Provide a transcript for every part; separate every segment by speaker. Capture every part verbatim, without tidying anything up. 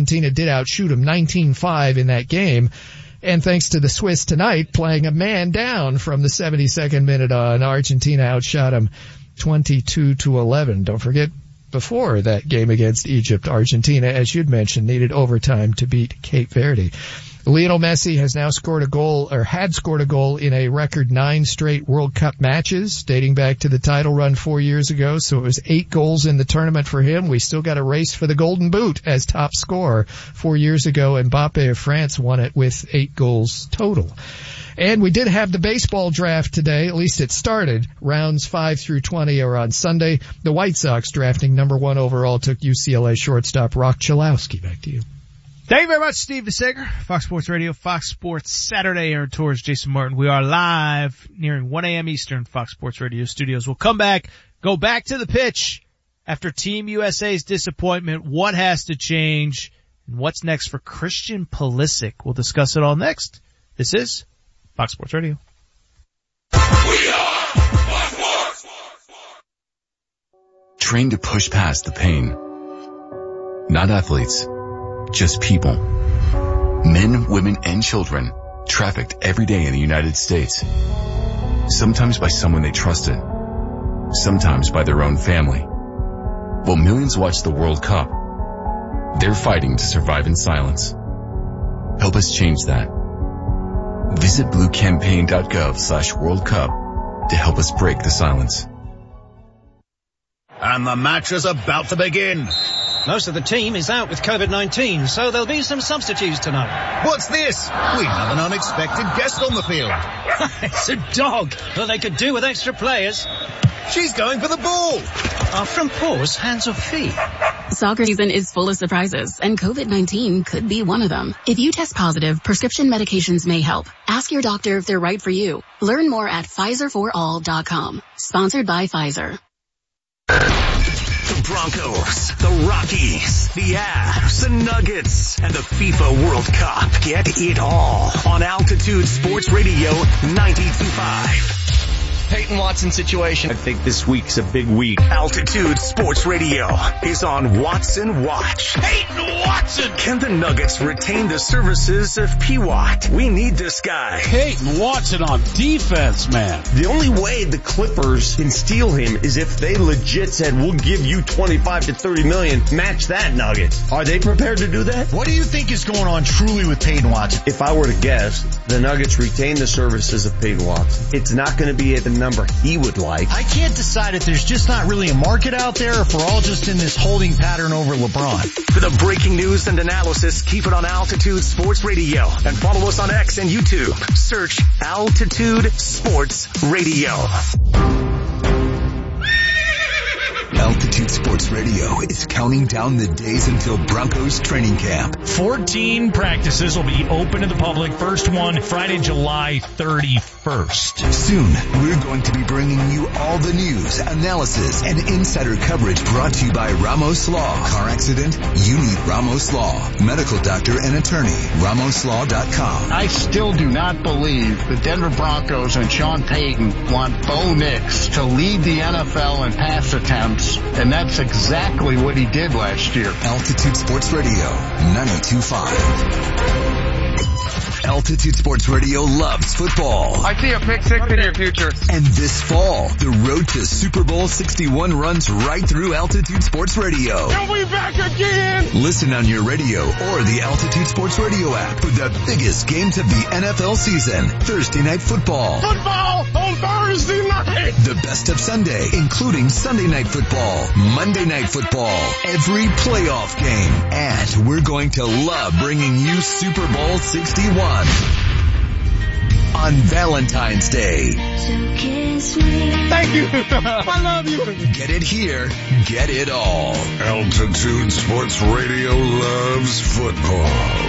Speaker 1: Argentina did outshoot them nineteen five in that game. And thanks to the Swiss tonight playing a man down from the seventy-second minute on, Argentina outshot them twenty-two to eleven. Don't forget, before that game against Egypt, Argentina, as you'd mentioned, needed overtime to beat Cape Verde. Lionel Messi has now scored a goal, or had scored a goal in a record nine straight World Cup matches, dating back to the title run four years ago. So it was eight goals in the tournament for him. We still got a race for the Golden Boot as top scorer. Four years ago, Mbappe of France won it with eight goals total. And we did have the baseball draft today. At least it started. Rounds five through twenty are on Sunday. The White Sox drafting number one overall took U C L A shortstop Rock Chalowski. Back to you.
Speaker 2: Thank you very much, Steve DeSager. Fox Sports Radio, Fox Sports Saturday Aaron Torres, Jason Martin. We are live nearing one a.m. Eastern, Fox Sports Radio studios. We'll come back, go back to the pitch after Team U S A's disappointment. What has to change and what's next for Christian Pulisic? We'll discuss it all next. This is Fox Sports Radio.
Speaker 3: We are Fox Sports.
Speaker 4: Train to push past the pain. Not athletes. Just people. Men, women, and children trafficked every day in the United States. Sometimes by someone they trusted. Sometimes by their own family. While millions watch the World Cup, they're fighting to survive in silence. Help us change that. Visit bluecampaign.gov slash World Cup to help us break the silence.
Speaker 5: And the match is about to begin.
Speaker 6: Most of the team is out with COVID nineteen, so there'll be some substitutes tonight.
Speaker 5: What's this? We have an unexpected guest on the field.
Speaker 6: It's a dog. Well, they could do with extra players.
Speaker 5: She's going for the ball.
Speaker 6: Are front paws hands or feet?
Speaker 7: Soccer season is full of surprises, and COVID nineteen could be one of them. If you test positive, prescription medications may help. Ask your doctor if they're right for you. Learn more at Pfizer for all dot com. Sponsored by Pfizer.
Speaker 8: The Broncos, the Rockies, the Avs, the Nuggets, and the FIFA World Cup. Get it all on Altitude Sports Radio ninety-two point five.
Speaker 9: Peyton Watson situation.
Speaker 10: I think this week's a big week.
Speaker 8: Altitude Sports Radio is on Watson Watch.
Speaker 3: Peyton Watson!
Speaker 8: Can the Nuggets retain the services of P. Watt? We need this guy.
Speaker 11: Peyton Watson on defense, man.
Speaker 10: The only way the Clippers can steal him is if they legit said, we'll give you twenty-five to thirty million, match that Nuggets. Are they prepared to do that?
Speaker 12: What do you think is going on truly with Peyton Watson?
Speaker 10: If I were to guess, the Nuggets retain the services of Peyton Watson. It's not going to be at the number he would like.
Speaker 12: I can't decide if there's just not really a market out there or if we're all just in this holding pattern over LeBron.
Speaker 8: For the breaking news and analysis, keep it on Altitude Sports Radio and follow us on X and YouTube. Search Altitude Sports Radio.
Speaker 13: Altitude Sports Radio is counting down the days until Broncos training camp.
Speaker 14: fourteen practices will be open to the public. First one, Friday, July thirty-first.
Speaker 13: Soon, we're going to be bringing you all the news, analysis, and insider coverage brought to you by Ramos Law. Car accident? You need Ramos Law. Medical doctor and attorney. Ramos Law dot com.
Speaker 15: I still do not believe the Denver Broncos and Sean Payton want Bo Nix to lead the N F L in pass attempts. And that's exactly what he did last year.
Speaker 13: Altitude Sports Radio, ninety-two point five. Altitude Sports Radio loves football.
Speaker 16: I see a pick six in your future.
Speaker 13: And this fall, the road to Super Bowl sixty-one runs right through Altitude Sports Radio.
Speaker 16: Are we back again?
Speaker 13: Listen on your radio or the Altitude Sports Radio app for the biggest games of the N F L season. Thursday Night Football.
Speaker 16: Football on Thursday night.
Speaker 13: The best of Sunday, including Sunday Night Football, Monday Night Football, every playoff game. And we're going to love bringing you Super Bowl sixty-one. On Valentine's Day.
Speaker 16: Thank you. I love you.
Speaker 13: Get it here. Get it all.
Speaker 3: Altitude Sports Radio loves football.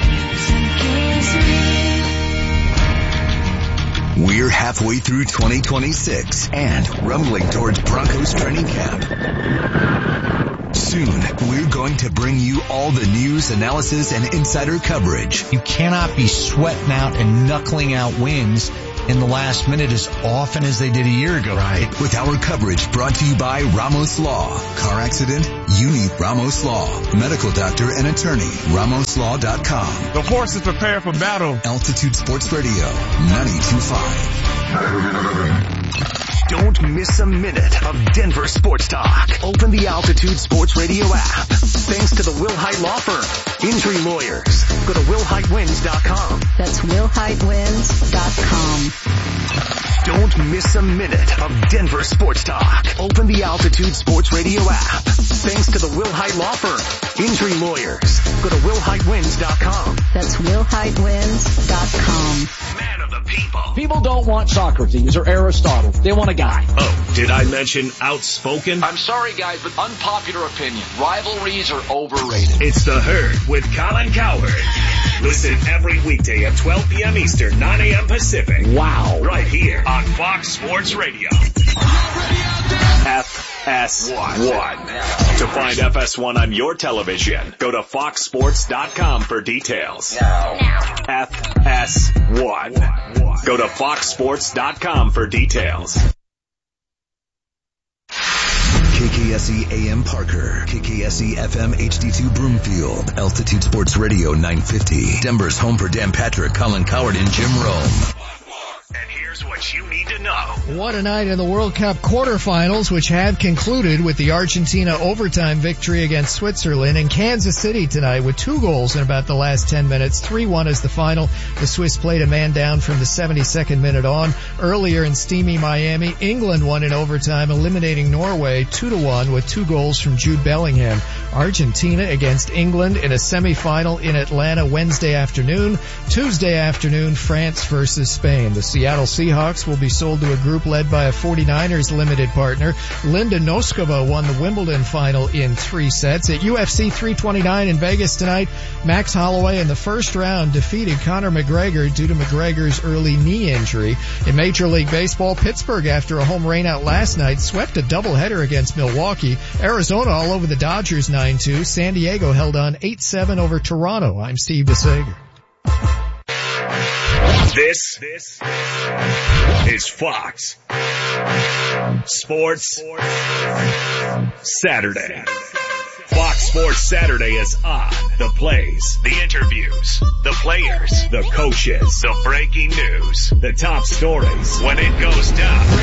Speaker 13: We're halfway through twenty twenty-six and rumbling towards Broncos training camp. Soon, we're going to bring you all the news, analysis, and insider coverage.
Speaker 17: You cannot be sweating out and knuckling out wins
Speaker 12: in the last minute as often as they did a year ago.
Speaker 13: Right. With our coverage brought to you by Ramos Law. Car accident? You need Ramos Law. Medical doctor and attorney. Ramos Law dot com.
Speaker 16: The forces prepare for battle.
Speaker 13: Altitude Sports Radio, ninety-two point five.
Speaker 8: Don't miss a minute of Denver sports talk. Open the Altitude Sports Radio app. Thanks to the Wilhite Law Firm. Injury lawyers. Go to will hite wins dot com.
Speaker 17: That's will hite wins dot com.
Speaker 8: Don't miss a minute of Denver sports talk. Open the Altitude Sports Radio app. Thanks to the Wilhite Law Firm. Injury lawyers. Go to will hite wins dot com.
Speaker 17: That's will hite wins dot com.
Speaker 8: Man of the people.
Speaker 11: People don't want Socrates or Aristotle. They want a guy.
Speaker 18: Oh, did I mention outspoken?
Speaker 9: I'm sorry, guys, but unpopular opinion. Rivalries are overrated.
Speaker 18: It's The Herd with Colin Cowherd. Listen every weekday at twelve p.m. Eastern, nine a.m. Pacific.
Speaker 11: Wow.
Speaker 18: Right here on Fox Sports Radio. F S one. To find F S one on your television, go to fox sports dot com for details.
Speaker 9: Now.
Speaker 18: F S one. Go to fox sports dot com for details.
Speaker 13: K K S E A M Parker, K K S E F M H D two Broomfield, Altitude Sports Radio nine fifty, Denver's home for Dan Patrick, Colin Cowherd, and Jim Rome.
Speaker 18: And here's what you need to know.
Speaker 1: What a night in the World Cup quarterfinals, which have concluded with the Argentina overtime victory against Switzerland in Kansas City tonight with two goals in about the last ten minutes. three one is the final. The Swiss played a man down from the seventy-second minute on. Earlier in steamy Miami, England won in overtime, eliminating Norway two to one with two goals from Jude Bellingham. Argentina against England in a semifinal in Atlanta Wednesday afternoon. Tuesday afternoon, France versus Spain. The Seattle Seahawks will be sold to a group led by a forty-niners limited partner. Linda Noskova won the Wimbledon final in three sets. At U F C three twenty-nine in Vegas tonight, Max Holloway in the first round defeated Conor McGregor due to McGregor's early knee injury. In Major League Baseball, Pittsburgh, after a home rainout last night, swept a doubleheader against Milwaukee. Arizona all over the Dodgers nine two. San Diego held on eight seven over Toronto. I'm Steve DeSager.
Speaker 18: This, this is Fox Sports Saturday. Fox Sports Saturday is on. The plays, the interviews, the players, the coaches, the breaking news, the top stories. When it goes down,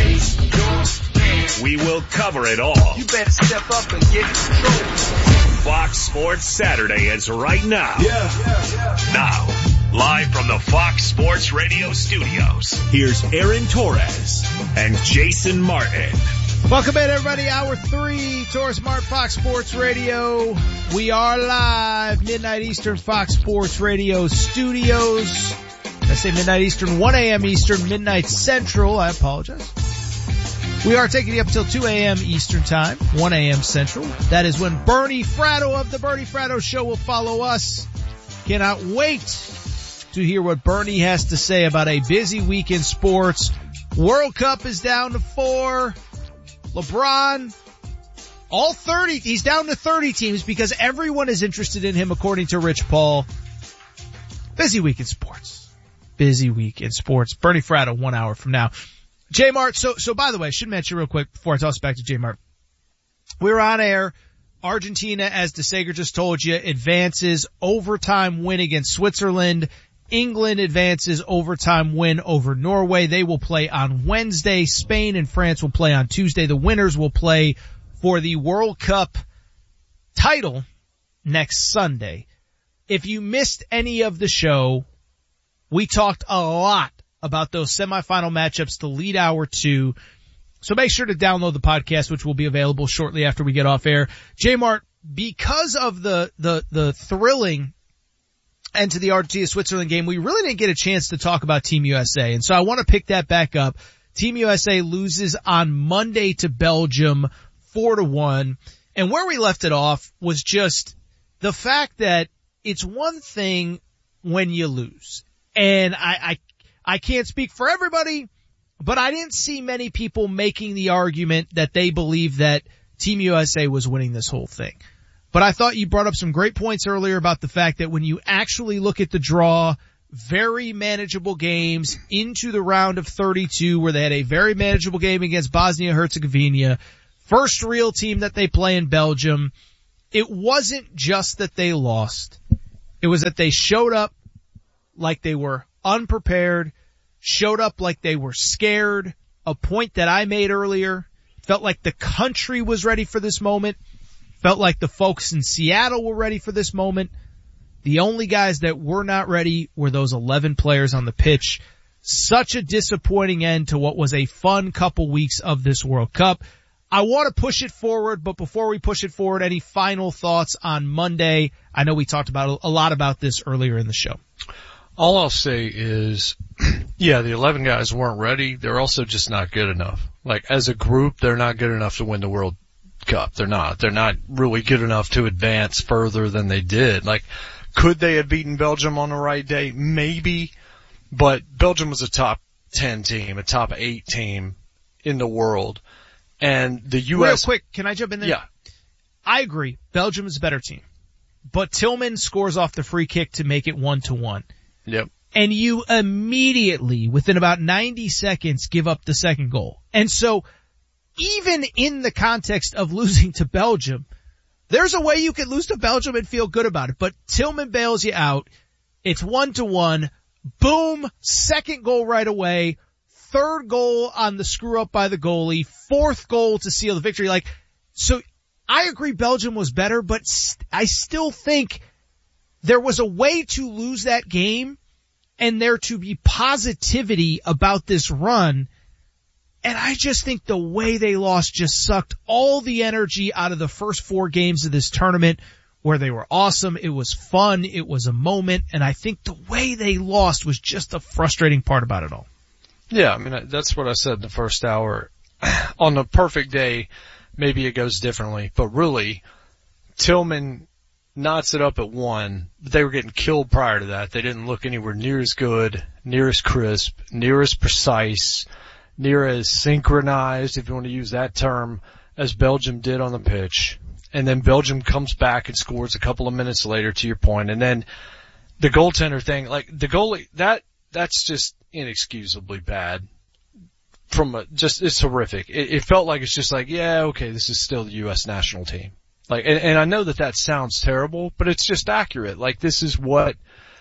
Speaker 18: we will cover it all.
Speaker 19: You better step up and get in control.
Speaker 18: Fox Sports Saturday is right now.
Speaker 19: Yeah. yeah, yeah.
Speaker 18: Now, live from the Fox Sports Radio studios, here's Aaron Torres and Jason Martin.
Speaker 2: Welcome in, everybody. Hour three, Torres Martin, Fox Sports Radio. We are live, midnight Eastern, Fox Sports Radio studios. I say midnight Eastern, one a.m. Eastern, midnight Central. I apologize. We are taking you up till two a.m. Eastern time, one a.m. Central. That is when Bernie Fratto of the Bernie Fratto Show will follow us. Cannot wait to hear what Bernie has to say about a busy week in sports. World Cup is down to four. LeBron, all thirty, he's down to thirty teams because everyone is interested in him, according to Rich Paul. Busy week in sports. Busy week in sports. Bernie Fratto, one hour from now. J Mart, so, so by the way, I should mention real quick before I toss back to J Mart. We were on air. Argentina, as DeSager just told you, advances overtime win against Switzerland. England advances overtime win over Norway. They will play on Wednesday. Spain and France will play on Tuesday. The winners will play for the World Cup title next Sunday. If you missed any of the show, we talked a lot about those semifinal matchups to lead hour two. So make sure to download the podcast, which will be available shortly after we get off air. J-Mart, because of the, the, the thrilling end to the Argentina-Switzerland game, we really didn't get a chance to talk about Team U S A. And so I want to pick that back up. Team U S A loses on Monday to Belgium four to one. And where we left it off was just the fact that it's one thing when you lose. And I, I, I can't speak for everybody, but I didn't see many people making the argument that they believe that Team U S A was winning this whole thing. But I thought you brought up some great points earlier about the fact that when you actually look at the draw, very manageable games into the round of thirty-two, where they had a very manageable game against Bosnia-Herzegovina. First real team that they play in Belgium. It wasn't just that they lost. It was that they showed up like they were unprepared, showed up like they were scared. A point that I made earlier. Felt like the country was ready for this moment. Felt like the folks in Seattle were ready for this moment. The only guys that were not ready were those eleven players on the pitch. Such a disappointing end to what was a fun couple weeks of this World Cup. I want to push it forward, but before we push it forward, any final thoughts on Monday? I know we talked about a lot about this earlier in the show.
Speaker 20: All I'll say is, yeah, the eleven guys weren't ready. They're also just not good enough. Like, as a group, they're not good enough to win the World Cup. They're not. They're not really good enough to advance further than they did. Like, could they have beaten Belgium on the right day? Maybe. But Belgium was a top ten team, a top eight team in the world. And the U S...
Speaker 2: Real quick, can I jump in there?
Speaker 20: Yeah.
Speaker 2: I agree. Belgium is a better team. But Tillman scores off the free kick to make it one to one.
Speaker 20: Yep.
Speaker 2: And you immediately, within about ninety seconds, give up the second goal. And so, even in the context of losing to Belgium, there's a way you can lose to Belgium and feel good about it. But Tillman bails you out. It's one to one. Boom. Second goal right away. Third goal on the screw up by the goalie. Fourth goal to seal the victory. Like, so I agree Belgium was better, but st- I still think there was a way to lose that game and there to be positivity about this run. And I just think the way they lost just sucked all the energy out of the first four games of this tournament, where they were awesome. It was fun. It was a moment. And I think the way they lost was just the frustrating part about it all.
Speaker 20: Yeah, I mean, that's what I said in the first hour. On the perfect day, maybe it goes differently. But really, Tillman knots it up at one, but they were getting killed prior to that. They didn't look anywhere near as good, near as crisp, near as precise, near as synchronized, if you want to use that term, as Belgium did on the pitch. And then Belgium comes back and scores a couple of minutes later, to your point. And then the goaltender thing, like the goalie, that, that's just inexcusably bad. From a, just, it's horrific. It, it felt like it's just like, yeah, okay, this is still the U S national team. Like, and, and I know that that sounds terrible, but it's just accurate. Like, this is what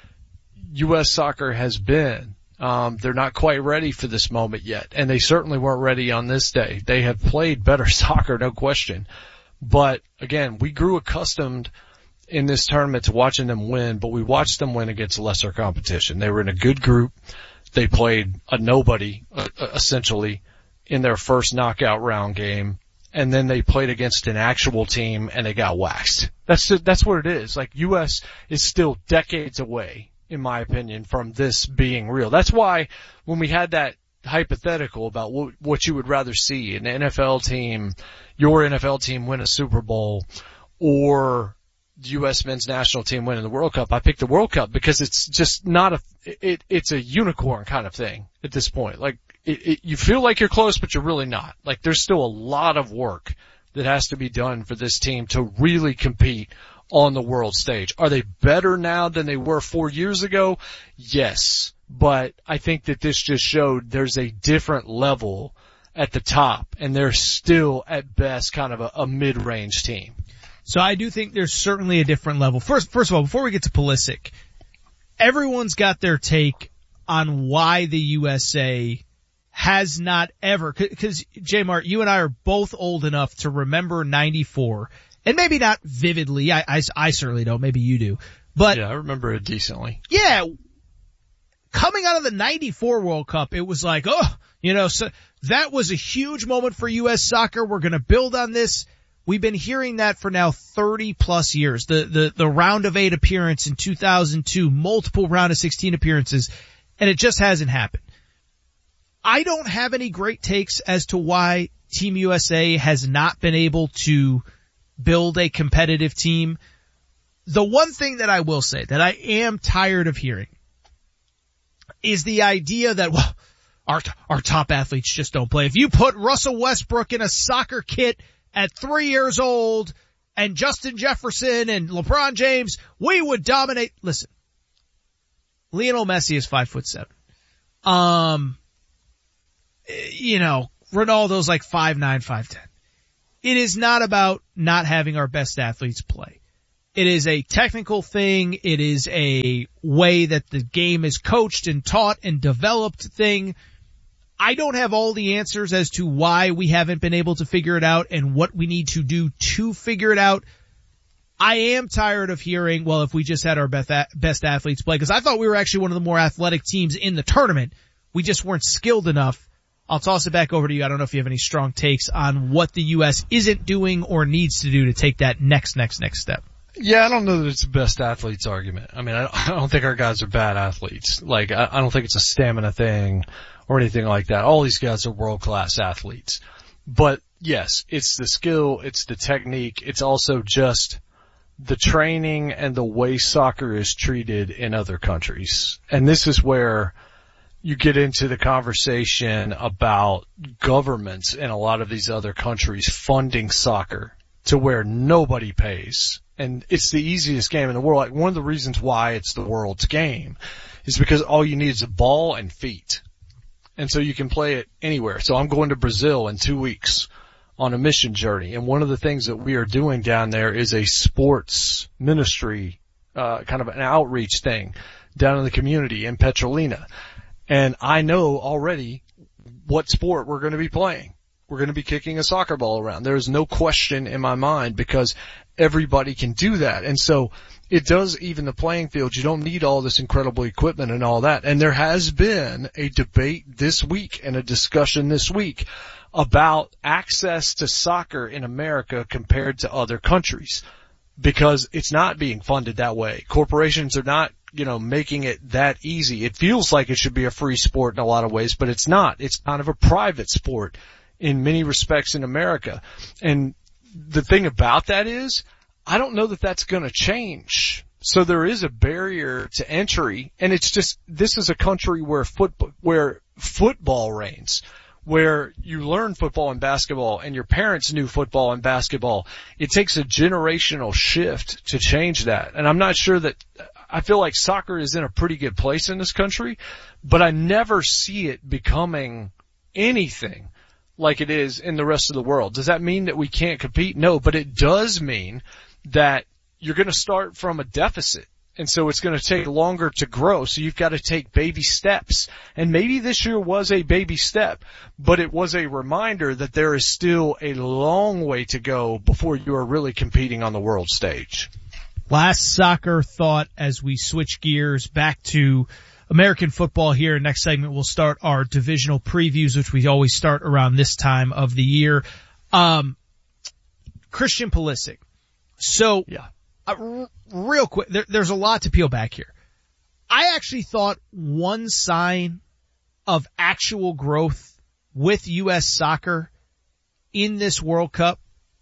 Speaker 20: U S soccer has been. Um, they're not quite ready for this moment yet, and they certainly weren't ready on this day. They have played better soccer, no question. But again, we grew accustomed in this tournament to watching them win, but we watched them win against lesser competition. They were in a good group. They played a nobody, uh, essentially, in their first knockout round game. And then they played against an actual team and they got waxed. That's just, that's what it is. Like, U S is still decades away, in my opinion, from this being real. That's why when we had that hypothetical about what, what you would rather see, an N F L team, your N F L team win a Super Bowl, or the U S men's national team winning the World Cup, I picked the World Cup because it's just not a, it, it's a unicorn kind of thing at this point. Like, It, it, you feel like you're close, but you're really not. Like, there's still a lot of work that has to be done for this team to really compete on the world stage. Are they better now than they were four years ago? Yes. But I think that this just showed there's a different level at the top, and they're still at best kind of a, a mid-range team.
Speaker 2: So I do think there's certainly a different level. First, first of all, before we get to Pulisic, everyone's got their take on why the U S A has not ever, because J-Mart, you and I are both old enough to remember ninety-four, and maybe not vividly, I, I, I certainly don't, maybe you do, but
Speaker 20: yeah, I remember it decently.
Speaker 2: Yeah, coming out of the ninety-four World Cup, it was like, oh, you know, so that was a huge moment for U S soccer, we're gonna build on this. We've been hearing that for now thirty plus years. The, the, the round of eight appearance in two thousand two, multiple round of sixteen appearances, and it just hasn't happened. I don't have any great takes as to why Team U S A has not been able to build a competitive team. The one thing that I will say that I am tired of hearing is the idea that, well, our, our top athletes just don't play. If you put Russell Westbrook in a soccer kit at three years old and Justin Jefferson and LeBron James, we would dominate. Listen, Lionel Messi is five foot seven. Um, you know, Ronaldo's like five nine, five ten. It is not about not having our best athletes play. It is a technical thing. It is a way that the game is coached and taught and developed thing. I don't have all the answers as to why we haven't been able to figure it out and what we need to do to figure it out. I am tired of hearing, well, if we just had our best, best athletes play, because I thought we were actually one of the more athletic teams in the tournament. We just weren't skilled enough. I'll toss it back over to you. I don't know if you have any strong takes on what the U S isn't doing or needs to do to take that next, next, next step.
Speaker 20: Yeah, I don't know that it's the best athletes argument. I mean, I don't think our guys are bad athletes. Like, I don't think it's a stamina thing or anything like that. All these guys are world-class athletes. But yes, it's the skill, it's the technique, it's also just the training and the way soccer is treated in other countries. And this is where you get into the conversation about governments in a lot of these other countries funding soccer to where nobody pays. And it's the easiest game in the world. Like, one of the reasons why it's the world's game is because all you need is a ball and feet. And so you can play it anywhere. So I'm going to Brazil in two weeks on a mission journey. And one of the things that we are doing down there is a sports ministry, uh, kind of an outreach thing down in the community in Petrolina. And I know already what sport we're going to be playing. We're going to be kicking a soccer ball around. There's no question in my mind because everybody can do that. And so it does even the playing field. You don't need all this incredible equipment and all that. And there has been a debate this week and a discussion this week about access to soccer in America compared to other countries, because it's not being funded that way. Corporations are not, you know, making it that easy. It feels like it should be a free sport in a lot of ways, but it's not. It's kind of a private sport in many respects in America. And the thing about that is, I don't know that that's going to change. So there is a barrier to entry, and it's just, this is a country where football, where football reigns, where you learn football and basketball, and your parents knew football and basketball. It takes a generational shift to change that. And I'm not sure that, I feel like soccer is in a pretty good place in this country, but I never see it becoming anything like it is in the rest of the world. Does that mean that we can't compete? No, but it does mean that you're going to start from a deficit. And so it's going to take longer to grow. So you've got to take baby steps. And maybe this year was a baby step, but it was a reminder that there is still a long way to go before you are really competing on the world stage.
Speaker 2: Last soccer thought as we switch gears back to American football here. Next segment, we'll start our divisional previews, which we always start around this time of the year. Um, Christian Pulisic. So, yeah. uh, r- real quick, there, there's a lot to peel back here. I actually thought one sign of actual growth with U S soccer in this World Cup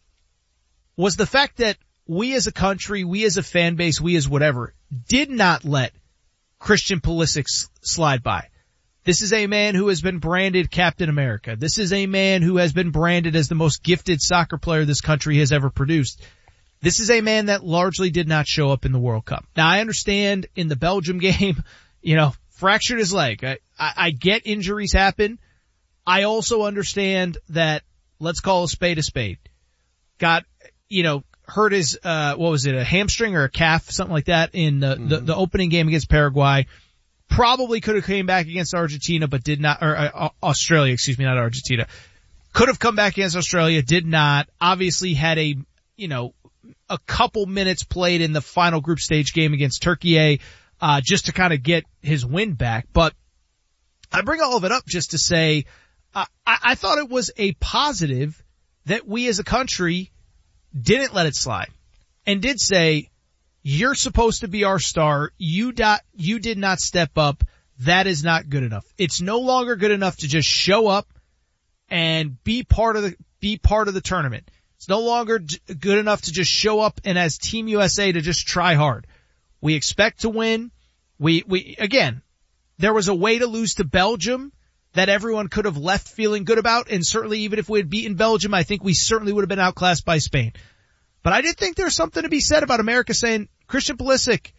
Speaker 2: was the fact that we as a country, we as a fan base, we as whatever, did not let Christian Pulisic slide by. This is a man who has been branded Captain America. This is a man who has been branded as the most gifted soccer player this country has ever produced. This is a man that largely did not show up in the World Cup. Now, I understand in the Belgium game, you know, fractured his leg. I, I, I get injuries happen. I also understand that, let's call a spade a spade. Got, you know, hurt his, uh, what was it, a hamstring or a calf, something like that in the, mm-hmm. the, the opening game against Paraguay. Probably could have came back against Argentina, but did not, or uh, Australia, excuse me, not Argentina. Could have come back against Australia, did not. Obviously had a, you know, a couple minutes played in the final group stage game against Turkey, uh, just to kind of get his wind back. But I bring all of it up just to say, uh, I, I thought it was a positive that we as a country didn't let it slide and did say, you're supposed to be our star. You dot, you did not step up. That is not good enough. It's no longer good enough to just show up and be part of the, be part of the tournament. It's no longer good enough to just show up and as Team U S A to just try hard. We expect to win. We, we, again, there was a way to lose to Belgium that everyone could have left feeling good about. And certainly even if we had beaten Belgium, I think we certainly would have been outclassed by Spain. But I did think there's something to be said about America saying, Christian Pulisic,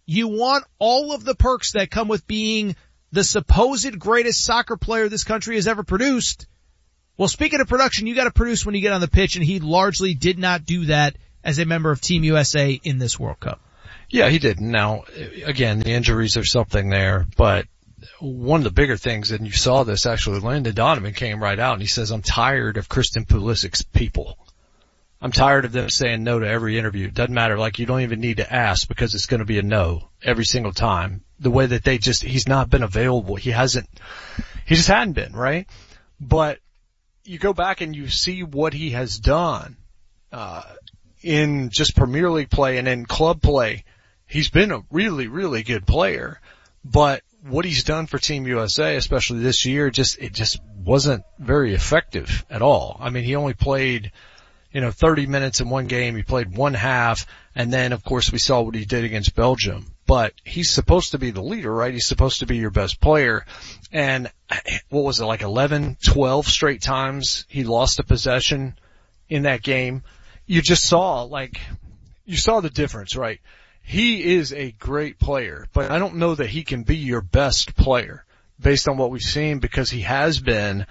Speaker 2: You want all of the perks that come with being the supposed greatest soccer player this country has ever produced. Well, speaking of production, you got to produce when you get on the pitch, and he largely did not do that as a member of Team U S A in this World Cup.
Speaker 20: Yeah, he didn't. Now, again, the injuries are something there, but one of the bigger things, and you saw this actually, Landon Donovan came right out and he says, I'm tired of Christian Pulisic's people. I'm tired of them saying no to every interview. It doesn't matter. Like, you don't even need to ask because it's going to be a no every single time. The way that they just, he's not been available. He hasn't, he just hadn't been, right? But you go back and you see what he has done, uh, in just Premier League play and in club play. He's been a really, really good player, but what he's done for Team U S A, especially this year, just, it just wasn't very effective at all. I mean, he only played, you know, thirty minutes in one game. He played one half. And then, of course, we saw what he did against Belgium, but he's supposed to be the leader, right? He's supposed to be your best player. And what was it, like eleven, twelve straight times he lost a possession in that game? You just saw, like, you saw the difference, right? He is a great player, but I don't know that he can be your best player based on what we've seen, because he has been,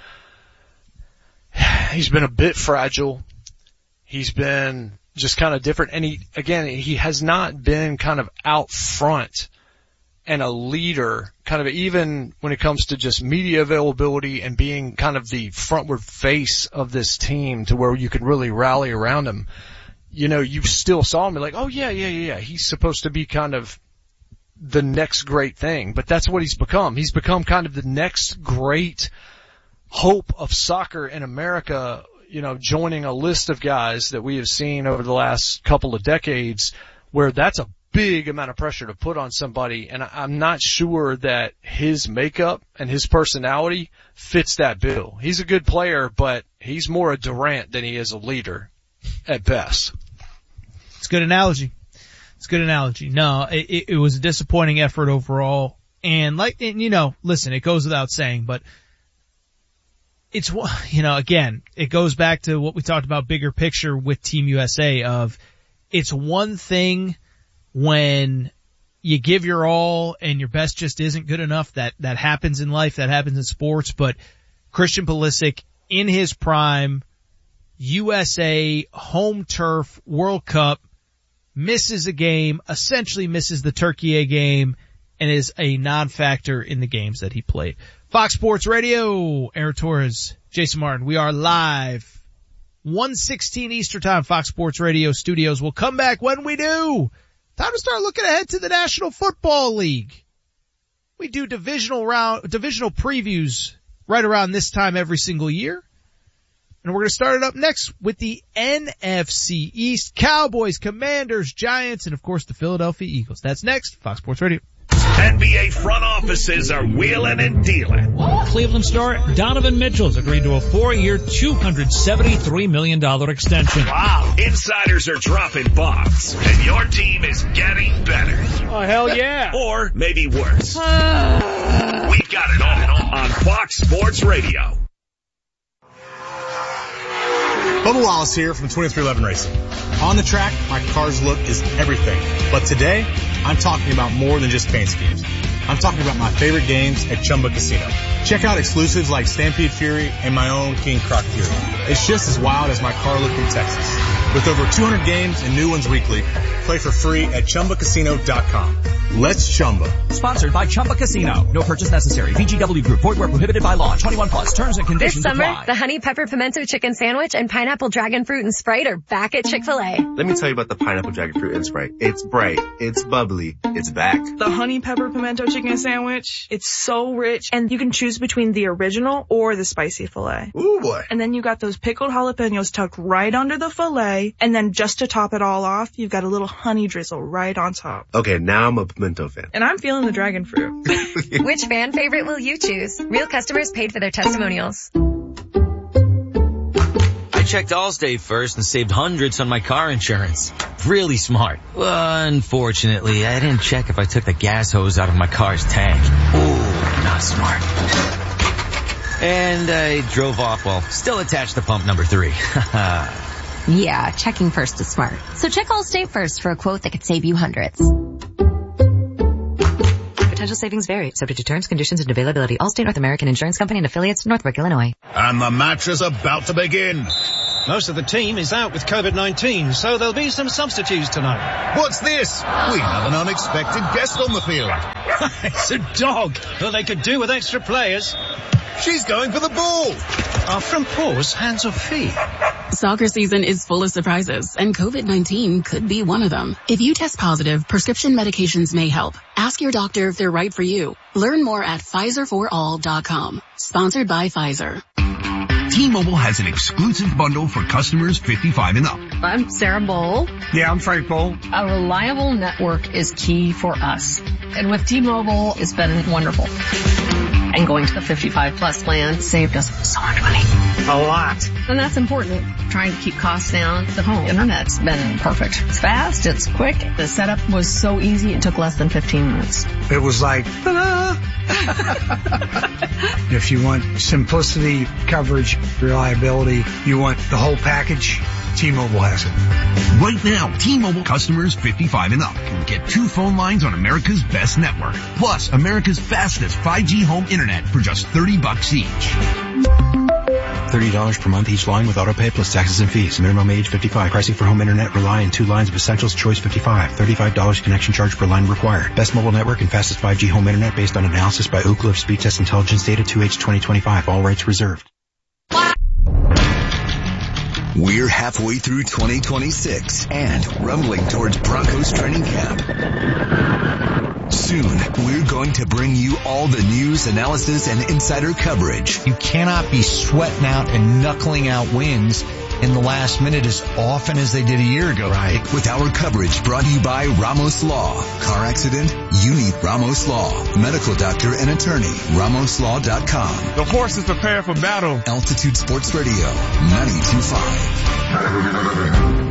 Speaker 20: he's been a bit fragile. He's been just kind of different. And he, again, he has not been kind of out front and a leader, kind of even when it comes to just media availability and being kind of the frontward face of this team to where you can really rally around him. You know, you still saw him like, oh yeah, yeah, yeah, he's supposed to be kind of the next great thing, but that's what he's become. He's become kind of the next great hope of soccer in America, you know, joining a list of guys that we have seen over the last couple of decades, where that's a big amount of pressure to put on somebody, and I'm not sure that his makeup and his personality fits that bill. He's a good player, but he's more a Durant than he is a leader at best.
Speaker 2: It's a good analogy. It's a good analogy. No, it, it was a disappointing effort overall. And like, and you know, listen, it goes without saying, but it's, you know, again, it goes back to what we talked about bigger picture with Team U S A of it's one thing when you give your all and your best just isn't good enough. That, that happens in life. That happens in sports. But Christian Pulisic in his prime, U S A home turf World Cup, misses a game, essentially misses the Turkey game, and is a non-factor in the games that he played. Fox Sports Radio, Aaron Torres, Jason Martin. We are live, one sixteen Eastern Time, Fox Sports Radio studios. We'll come back when we do. Time to start looking ahead to the National Football League. We do divisional round, divisional previews right around this time every single year. And we're going to start it up next with the N F C East. Cowboys, Commanders, Giants, and of course the Philadelphia Eagles. That's next. Fox Sports Radio.
Speaker 18: N B A front offices are wheeling and dealing.
Speaker 14: Cleveland star Donovan Mitchell's agreed to a four-year, two hundred seventy-three million dollars extension.
Speaker 18: Wow. Insiders are dropping bombs, and your team is getting better.
Speaker 14: Oh, hell yeah.
Speaker 18: Or maybe worse. We've got it all on Fox Sports Radio.
Speaker 21: Bubba Wallace here from twenty-three eleven Racing. On the track, my car's look is everything. But today, I'm talking about more than just paint schemes. I'm talking about my favorite games at Chumba Casino. Check out exclusives like Stampede Fury and my own King Croc Fury. It's just as wild as my car look in Texas. With over two hundred games and new ones weekly, play for free at Chumba Casino dot com. Let's Chumba.
Speaker 22: Sponsored by Chumba Casino. No purchase necessary. V G W Group. Void where prohibited by law. twenty-one plus. Terms and conditions
Speaker 23: apply. This summer,
Speaker 22: apply.
Speaker 23: the Honey Pepper Pimento Chicken Sandwich and Pineapple Dragon Fruit and Sprite are back at Chick-fil-A.
Speaker 24: Let me tell you about the Pineapple Dragon Fruit and Sprite. It's bright. It's bubbly. It's back.
Speaker 25: The Honey Pepper Pimento Chicken Sandwich. It's so rich, and you can choose between the original or the spicy filet.
Speaker 24: Ooh boy.
Speaker 25: And then you got those pickled jalapenos tucked right under the filet, and then just to top it all off, you've got a little honey drizzle right on top.
Speaker 24: Okay, now I'm a pimento fan.
Speaker 25: And I'm feeling the dragon fruit.
Speaker 23: Which fan favorite will you choose? Real customers paid for their testimonials.
Speaker 26: I checked Allstate first and saved hundreds on my car insurance. Really smart. Well, unfortunately, I didn't check if I took the gas hose out of my car's tank. Ooh, not smart. And I drove off while still attached to pump number three.
Speaker 27: Yeah, checking first is smart. So check Allstate first for a quote that could save you hundreds.
Speaker 4: Potential savings vary, subject to terms, conditions, and availability. Allstate North American Insurance Company and affiliates, Northbrook, Illinois.
Speaker 5: And the match is about to begin.
Speaker 6: Most of the team is out with COVID nineteen, so there'll be some substitutes tonight.
Speaker 5: What's this? We have an unexpected guest on the field.
Speaker 6: It's a dog, but they could do with extra players.
Speaker 5: She's going for the ball.
Speaker 6: Our front paws, hands or feet?
Speaker 7: Soccer season is full of surprises, and COVID nineteen could be one of them. If you test positive, prescription medications may help. Ask your doctor if they're right for you. Learn more at Pfizer for all dot com. Sponsored by Pfizer.
Speaker 10: T-Mobile has an exclusive bundle for customers fifty-five and up.
Speaker 15: I'm Sarah Bowl.
Speaker 10: Yeah, I'm Frank Bowl.
Speaker 15: A reliable network is key for us. And with T-Mobile, it's been wonderful. And going to the fifty-five plus plan saved us so much money.
Speaker 10: A lot.
Speaker 15: And that's important. Trying to keep costs down. The home internet's been perfect. It's fast, it's quick. The setup was so easy, it took less than fifteen minutes.
Speaker 10: It was like, ta-da! If you want simplicity, coverage, reliability, you want the whole package, T-Mobile has it. Right now, T-Mobile customers fifty-five and up can get two phone lines on America's best network, plus America's fastest five G home internet for just thirty bucks each.
Speaker 27: thirty dollars per month each line with autopay plus taxes and fees. Minimum age fifty-five. Pricing for home internet rely on two lines of Essentials Choice fifty-five. thirty-five dollars connection charge per line required. Best mobile network and fastest five G home internet based on analysis by Ookla of Speed Test Intelligence Data two H twenty twenty-five. All rights reserved.
Speaker 13: We're halfway through twenty twenty-six and rumbling towards Broncos training camp. Soon, we're going to bring you all the news, analysis, and insider coverage.
Speaker 12: You cannot be sweating out and knuckling out wins in the last minute as often as they did a year ago.
Speaker 13: Right. With our coverage brought to you by Ramos Law. Car accident? You need Ramos Law. Medical doctor and attorney. Ramos Law dot com.
Speaker 16: The horses prepare for battle.
Speaker 13: Altitude Sports Radio, ninety-two point five.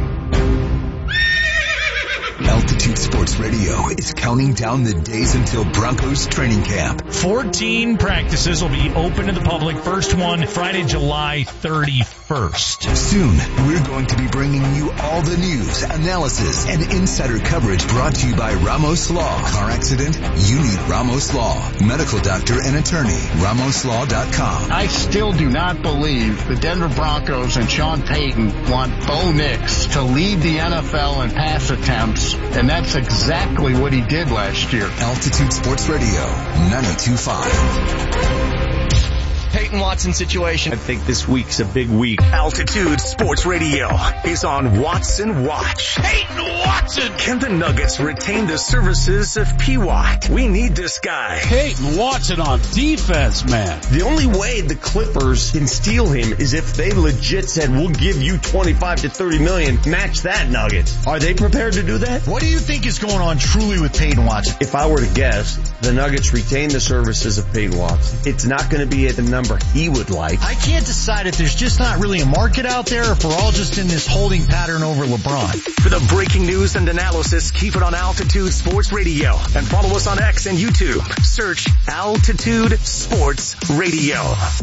Speaker 13: Altitude Sports Radio is counting down the days until Broncos training camp.
Speaker 14: fourteen practices will be open to the public. First one Friday, July thirty-first.
Speaker 13: Soon, we're going to be bringing you all the news, analysis, and insider coverage brought to you by Ramos Law. Car accident? You need Ramos Law. Medical doctor and attorney. Ramos Law dot com.
Speaker 28: I still do not believe the Denver Broncos and Sean Payton want Bo Nix to lead the N F L in pass attempts, and that's exactly what he did last year.
Speaker 13: Altitude Sports Radio, ninety-two point five.
Speaker 29: Peyton Watson situation.
Speaker 18: I think this week's a big week.
Speaker 8: Altitude Sports Radio is on Watson Watch.
Speaker 3: Peyton Watson!
Speaker 8: Can the Nuggets retain the services of P. Watt? We need this guy.
Speaker 30: Peyton Watson on defense, man.
Speaker 31: The only way the Clippers can steal him is if they legit said, we'll give you twenty-five to thirty million, match that Nuggets. Are they prepared to do that?
Speaker 12: What do you think is going on truly with Peyton Watson?
Speaker 31: If I were to guess, the Nuggets retain the services of Peyton Watson. It's not going to be at the number he would like.
Speaker 12: I can't decide if there's just not really a market out there or if we're all just in this holding pattern over LeBron.
Speaker 8: For the breaking news and analysis, keep it on Altitude Sports Radio and follow us on X and YouTube. Search Altitude Sports Radio.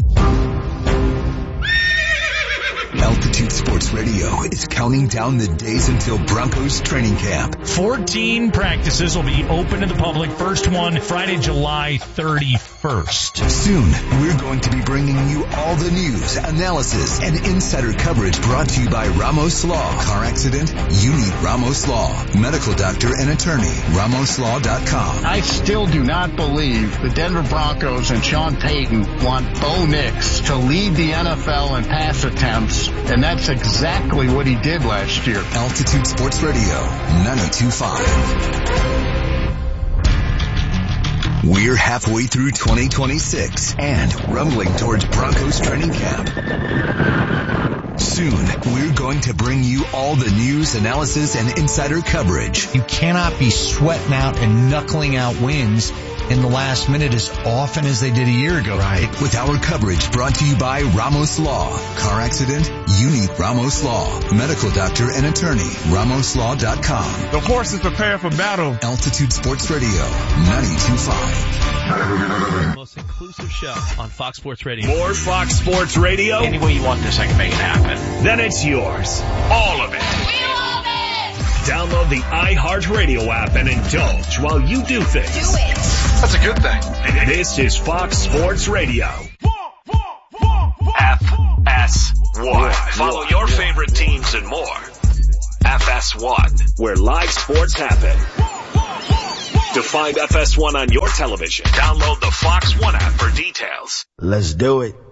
Speaker 13: Altitude Sports Radio is counting down the days until Broncos training camp.
Speaker 14: fourteen practices will be open to the public. First one Friday, July thirty-first.
Speaker 13: Soon, we're going to be bringing you all the news, analysis, and insider coverage brought to you by Ramos Law. Car accident? You need Ramos Law. Medical doctor and attorney. Ramos Law dot com.
Speaker 28: I still do not believe the Denver Broncos and Sean Payton want Bo Nix to lead the N F L in pass attempts, and that's exactly what he did last year.
Speaker 13: Altitude Sports Radio, ninety-two point five. We're halfway through twenty twenty-six and rumbling towards Broncos training camp. Soon, we're going to bring you all the news, analysis, and insider coverage.
Speaker 12: You cannot be sweating out and knuckling out wins in the last minute as often as they did a year ago.
Speaker 13: Right. With our coverage brought to you by Ramos Law. Car accident? You need Ramos Law. Medical doctor and attorney. Ramos Law dot com.
Speaker 16: The horses prepare for battle.
Speaker 13: Altitude Sports Radio, ninety-two point five.
Speaker 2: Most inclusive show on Fox Sports Radio.
Speaker 18: More Fox Sports Radio?
Speaker 29: Any way you want this, I can make it happen.
Speaker 18: Then it's yours. All of it.
Speaker 29: We love it!
Speaker 18: Download the iHeartRadio app and indulge while you do things.
Speaker 29: Do it!
Speaker 1: That's a good thing.
Speaker 18: This is Fox Sports Radio. F S one. Follow your favorite teams and more. F S one, where live sports happen. To find F S one on your television, download the Fox One app for details.
Speaker 9: Let's do it.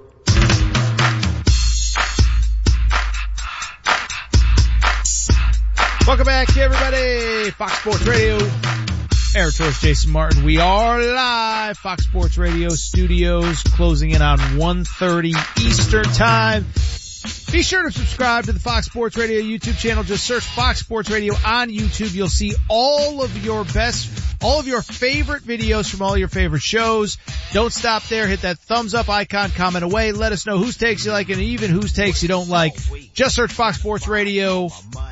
Speaker 2: Welcome back, everybody. Fox Sports Radio. Eric Torres, Jason Martin. We are live. Fox Sports Radio studios closing in on one thirty Eastern time. Be sure to subscribe to the Fox Sports Radio YouTube channel. Just search Fox Sports Radio on YouTube. You'll see all of your best, all of your favorite videos from all your favorite shows. Don't stop there. Hit that thumbs up icon, comment away. Let us know whose takes you like and even whose takes you don't like. Just search Fox Sports Radio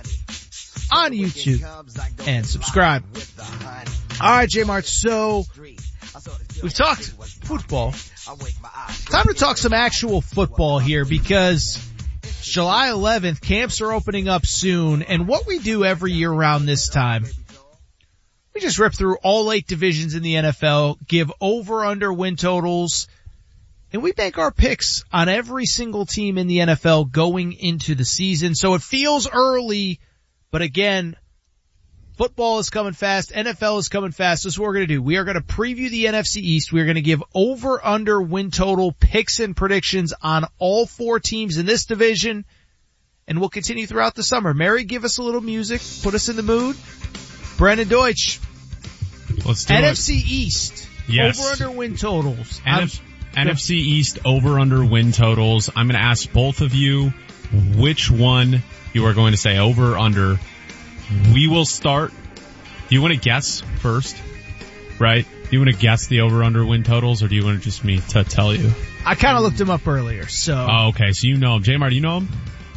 Speaker 2: on YouTube and subscribe. All right, J-Mart. So we've talked football. Time to talk some actual football here because July eleventh, camps are opening up soon, and what we do every year around this time, we just rip through all eight divisions in the N F L, give over-under win totals, and we make our picks on every single team in the N F L going into the season. So it feels early, but again, football is coming fast, N F L is coming fast. This is what we're going to do. We are going to preview the N F C East. We are going to give over-under win total picks and predictions on all four teams in this division, and we'll continue throughout the summer. Mary, give us a little music. Put us in the mood. Brandon Deutsch.
Speaker 11: Let's do
Speaker 2: N F
Speaker 11: it.
Speaker 2: C East.
Speaker 11: Yes.
Speaker 2: Over-under win totals.
Speaker 11: N F- N F C East over-under win totals. I'm going to ask both of you which one you are going to say over-under. We will start. Do you want to guess first? Right? Do you want to guess the over-under win totals, or do you want to just me to tell you?
Speaker 2: I kind of looked them up earlier, so.
Speaker 11: Oh, okay. So you know them. J-Mar, do you know them?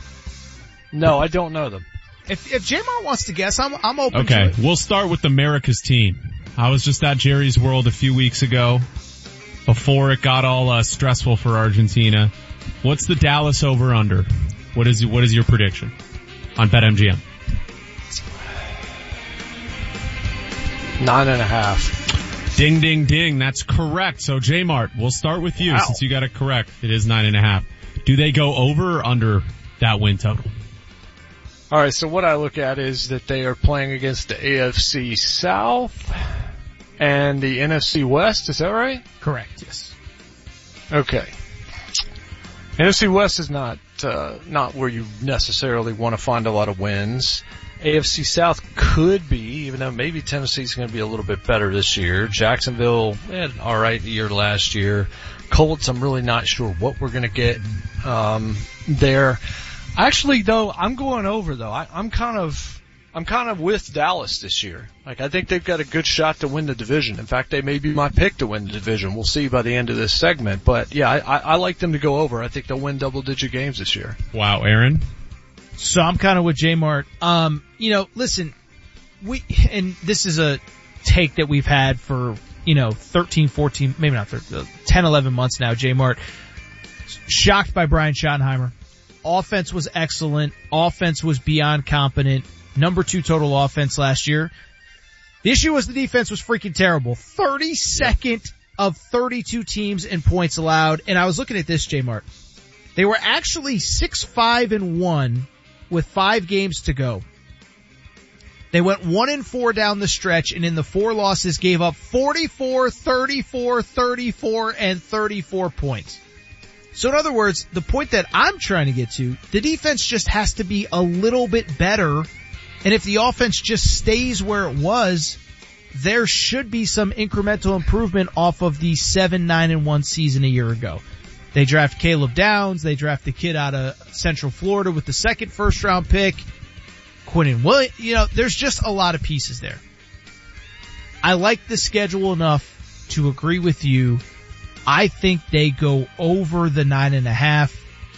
Speaker 17: No, I don't know them.
Speaker 2: If, if J-Mar wants to guess, I'm, I'm open
Speaker 11: okay,
Speaker 2: to it.
Speaker 11: We'll start with America's team. I was just at Jerry's World a few weeks ago, before it got all uh, stressful for Argentina. What's the Dallas over-under? What is what is your prediction on BetMGM?
Speaker 17: Nine and a half.
Speaker 11: Ding, ding, ding. That's correct. So, J-Mart, we'll start with you
Speaker 17: Wow.
Speaker 11: since you got it correct. It is nine and a half. Do they go over or under that win total?
Speaker 17: All right, so what I look at is that they are playing against the A F C South and the N F C West. Is that right?
Speaker 2: Correct, yes.
Speaker 17: Okay. N F C West is not uh, not where you necessarily want to find a lot of wins. A F C South could be, even though maybe Tennessee's going to be a little bit better this year. Jacksonville had an all right year last year. Colts, I'm really not sure what we're going to get um, there. Actually, though, I'm going over. Though I, I'm kind of, I'm kind of with Dallas this year. Like I think they've got a good shot to win the division. In fact, they may be my pick to win the division. We'll see by the end of this segment. But yeah, I, I, I like them to go over. I think they'll win double-digit games this year.
Speaker 11: Wow, Aaron.
Speaker 2: So I'm kind of with J-Mart. Um, you know, listen, we, and this is a take that we've had for, you know, thirteen, fourteen, maybe not thirteen, ten, eleven months now, J-Mart. Shocked by Brian Schottenheimer. Offense was excellent. Offense was beyond competent. Number two total offense last year. The issue was the defense was freaking terrible. thirty-second of thirty-two teams in points allowed. And I was looking at this, J-Mart. They were actually six, five, and one with five games to go. They went one and four down the stretch, and in the four losses gave up forty-four, thirty-four, thirty-four, and thirty-four points. So in other words, the point that I'm trying to get to, the defense just has to be a little bit better, and if the offense just stays where it was, there should be some incremental improvement off of the seven, nine, and one season a year ago. They draft Caleb Downs. They draft the kid out of Central Florida with the second first round pick. Quinnen Williams. You know, there's just a lot of pieces there. I like the schedule enough to agree with you. I think they go over the nine and a half.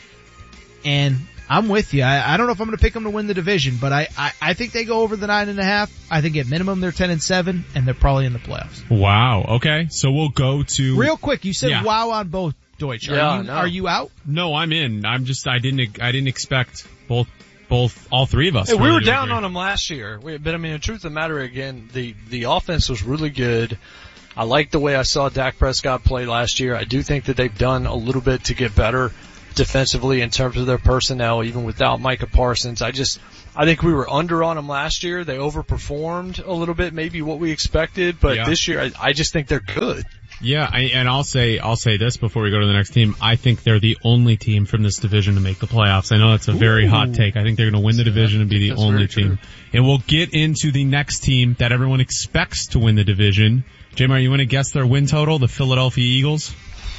Speaker 2: And I'm with you. I, I don't know if I'm going to pick them to win the division, but I, I, I think they go over the nine and a half. I think at minimum they're ten and seven, and they're probably in the playoffs.
Speaker 11: Wow. Okay. So we'll go to
Speaker 2: real quick. You said
Speaker 11: yeah.
Speaker 2: wow on both. Deutsch. Are
Speaker 11: Yeah,
Speaker 2: you,
Speaker 11: no.
Speaker 2: are you out?
Speaker 11: No, I'm in. I'm just, I didn't, I didn't expect both, both, all three of us.
Speaker 17: Hey, we
Speaker 11: really
Speaker 17: were
Speaker 11: to
Speaker 17: down
Speaker 11: agree.
Speaker 17: on them last year, we, but I mean, the truth of the matter, again, the, the offense was really good. I like the way I saw Dak Prescott play last year. I do think that they've done a little bit to get better defensively in terms of their personnel, even without Micah Parsons. I just, I think we were under on them last year. They overperformed a little bit, maybe what we expected, but
Speaker 11: Yeah.
Speaker 17: this year I, I just think they're good.
Speaker 11: Yeah, I, and I'll say I'll say this before we go to the next team. I think they're the only team from this division to make the playoffs. I know that's a very
Speaker 17: Ooh.
Speaker 11: hot take. I think they're going to win the division and be the
Speaker 17: That's
Speaker 11: only
Speaker 17: very true.
Speaker 11: team. And we'll get into the next team that everyone expects to win the division. J-Mar, you want to guess their win total? The Philadelphia Eagles?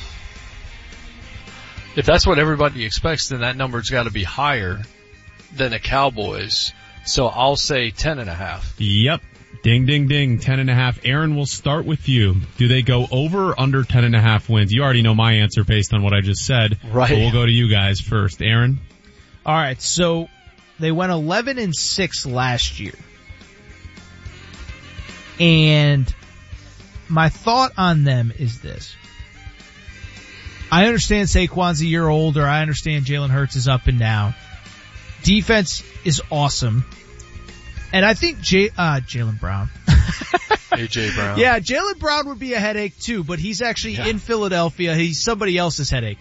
Speaker 17: If that's what everybody expects, then that number's got to be higher than the Cowboys. So I'll say ten and a half.
Speaker 11: Yep. Ding, ding, ding. Ten and a half. Aaron, we'll start with you. Do they go over or under ten and a half wins? You already know my answer based on what I just said.
Speaker 17: Right.
Speaker 11: But we'll go to you guys first. Aaron?
Speaker 2: All right, so they went eleven and six last year. And my thought on them is this. I understand Saquon's a year older. I understand Jalen Hurts is up and down. Defense is awesome. And I think J, uh, Jalen Brown.
Speaker 17: A J Brown.
Speaker 2: Yeah, Jalen Brown would be a headache too, but he's actually
Speaker 17: Yeah.
Speaker 2: in Philadelphia. He's somebody else's headache.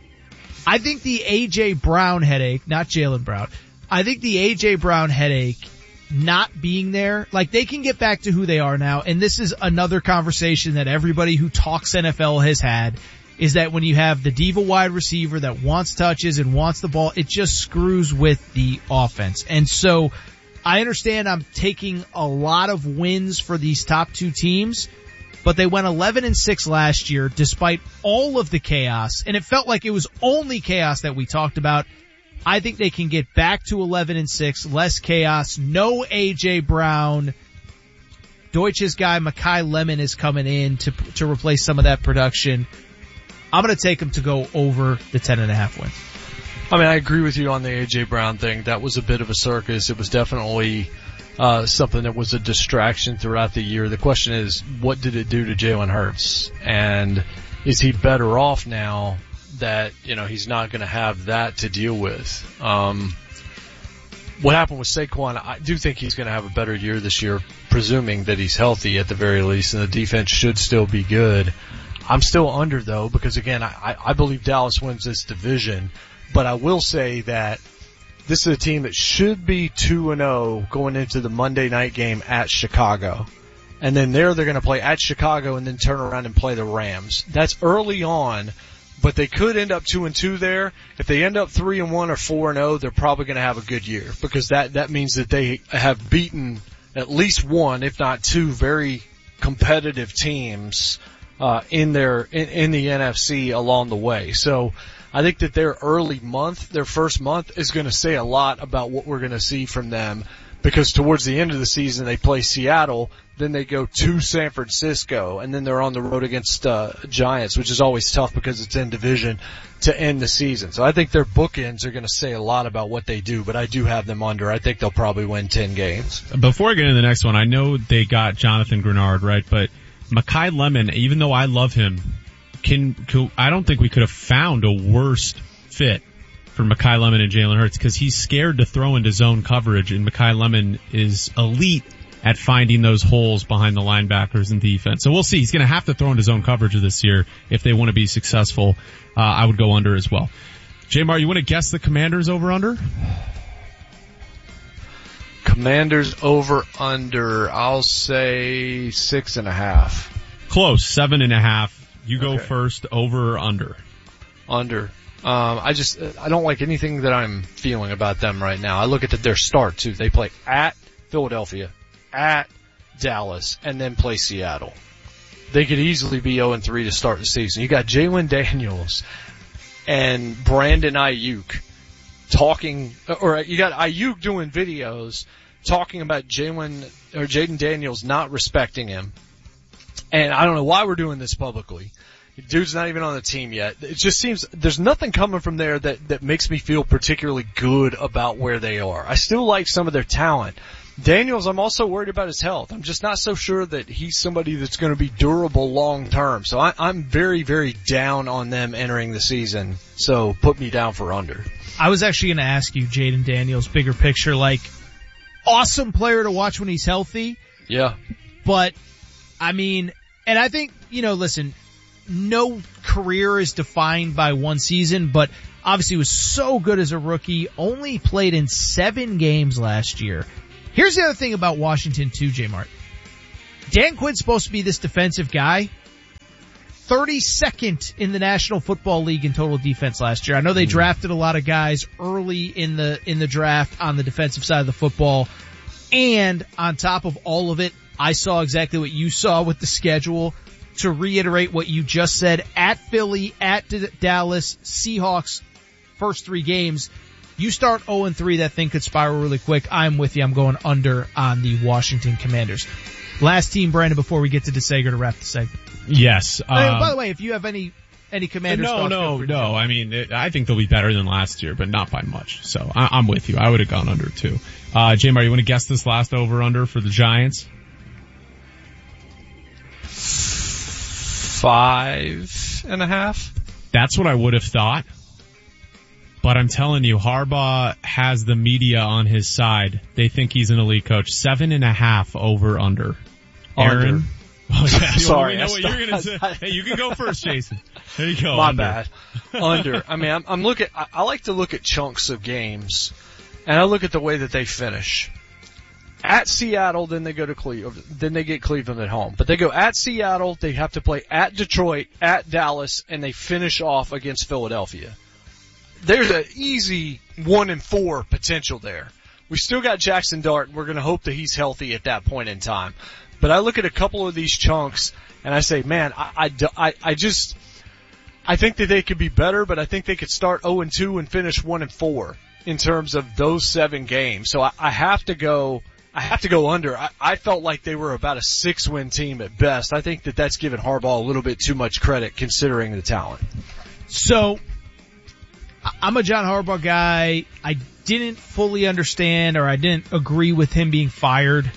Speaker 2: I think the A J Brown headache, not Jalen Brown, I think the A J Brown headache not being there, like they can get back to who they are now, and this is another conversation that everybody who talks N F L has had, is that when you have the diva wide receiver that wants touches and wants the ball, it just screws with the offense. And so I understand I'm taking a lot of wins for these top two teams, but they went eleven and six last year despite all of the chaos, and it felt like it was only chaos that we talked about. I think they can get back to eleven and six, less chaos, no A J Brown. Deutsch's guy, Mekhi Lemon, is coming in to to replace some of that production. I'm going to take them to go over the ten and a half wins.
Speaker 17: I mean, I agree with you on the A J Brown thing. That was a bit of a circus. It was definitely uh something that was a distraction throughout the year. The question is, what did it do to Jalen Hurts? And is he better off now that, you know, he's not going to have that to deal with? Um What happened with Saquon, I do think he's going to have a better year this year, presuming that he's healthy at the very least, and the defense should still be good. I'm still under, though, because, again, I, I believe Dallas wins this division. But I will say that this is a team that should be two and oh going into the Monday night game at Chicago. And then there they're going to play at Chicago and then turn around and play the Rams. That's early on, but they could end up two and two there. If they end up three and one or four and oh, they're probably going to have a good year, because that, that means that they have beaten at least one, if not two, very competitive teams uh in their in, in the N F C along the way. So I think that their early month, their first month, is going to say a lot about what we're going to see from them, because towards the end of the season they play Seattle, then they go to San Francisco, and then they're on the road against uh Giants, which is always tough because it's in division to end the season. So I think their bookends are going to say a lot about what they do, but I do have them under. I think they'll probably win ten games.
Speaker 11: Before I get into the next one, I know they got Jonathan Grenard, right? But Mekhi Lemon, even though I love him, can, can I don't think we could have found a worse fit for Mekhi Lemon and Jalen Hurts, because he's scared to throw into zone coverage, and Mekhi Lemon is elite at finding those holes behind the linebackers and defense. So we'll see. He's going to have to throw into zone coverage this year if they want to be successful. Uh, I would go under as well. J-Mar, you want to guess the Commanders over under?
Speaker 17: Commanders over under, I'll say six and a half.
Speaker 11: Close, seven and a half. You go
Speaker 17: Okay.
Speaker 11: first, over or under?
Speaker 17: Under. Um, I just, I don't like anything that I'm feeling about them right now. I look at the, their start too. They play at Philadelphia, at Dallas, and then play Seattle. They could easily be oh and three to start the season. You got Jalen Daniels and Brandon Ayuk talking, or you got Ayuk doing videos talking about Jalen or Jaden Daniels not respecting him. And I don't know why we're doing this publicly. Dude's not even on the team yet. It just seems there's nothing coming from there that, that makes me feel particularly good about where they are. I still like some of their talent. Daniels, I'm also worried about his health. I'm just not so sure that he's somebody that's going to be durable long term. So I, I'm very, very down on them entering the season. So put me down for under.
Speaker 2: I was actually going to ask you, Jaden Daniels, bigger picture, like, awesome player to watch when he's healthy.
Speaker 17: Yeah.
Speaker 2: But, I mean, And I think, you know, listen, no career is defined by one season, but obviously was so good as a rookie, only played in seven games last year. Here's the other thing about Washington too, J-Mart. Dan Quinn's supposed to be this defensive guy. thirty-second in the National Football League in total defense last year. I know they drafted a lot of guys early in the, in the draft on the defensive side of the football. And on top of all of it, I saw exactly what you saw with the schedule. To reiterate what you just said, at Philly, at D- Dallas, Seahawks, first three games. You start oh and three, that thing could spiral really quick. I'm with you. I'm going under on the Washington Commanders. Last team, Brandon, before we get to DeSager to wrap the segment.
Speaker 11: Yes.
Speaker 2: Um, uh, by
Speaker 11: um,
Speaker 2: the way, if you have any any Commanders
Speaker 11: no,
Speaker 2: thoughts,
Speaker 11: no, no. I mean, it, I think they'll be better than last year, but not by much. So I, I'm with you. I would have gone under too. Uh, J-Mar, you want to guess this last over under for the Giants?
Speaker 17: Five and a half.
Speaker 11: That's what I would have thought. But I'm telling you, Harbaugh has the media on his side. They think he's an elite coach. Seven and a half over under. Aaron?
Speaker 17: Under.
Speaker 11: Oh, yeah.
Speaker 17: Sorry.
Speaker 11: We know what you're gonna say. Hey, you can go first, Jason. There you go.
Speaker 17: My
Speaker 11: under.
Speaker 17: bad. Under. I mean, I'm, I'm looking, I, I like to look at chunks of games, and I look at the way that they finish. At Seattle, then they go to Cleveland, then they get Cleveland at home. But they go at Seattle, they have to play at Detroit, at Dallas, and they finish off against Philadelphia. There's an easy one and four potential there. We still got Jackson Dart, and we're going to hope that he's healthy at that point in time. But I look at a couple of these chunks, and I say, man, I, I, I just, I think that they could be better, but I think they could start oh and two and finish one and four in terms of those seven games. So I, I have to go, I have to go under. I, I felt like they were about a six-win team at best. I think that that's given Harbaugh a little bit too much credit considering the talent.
Speaker 2: So, I'm a John Harbaugh guy. I didn't fully understand, or I didn't agree with him being fired.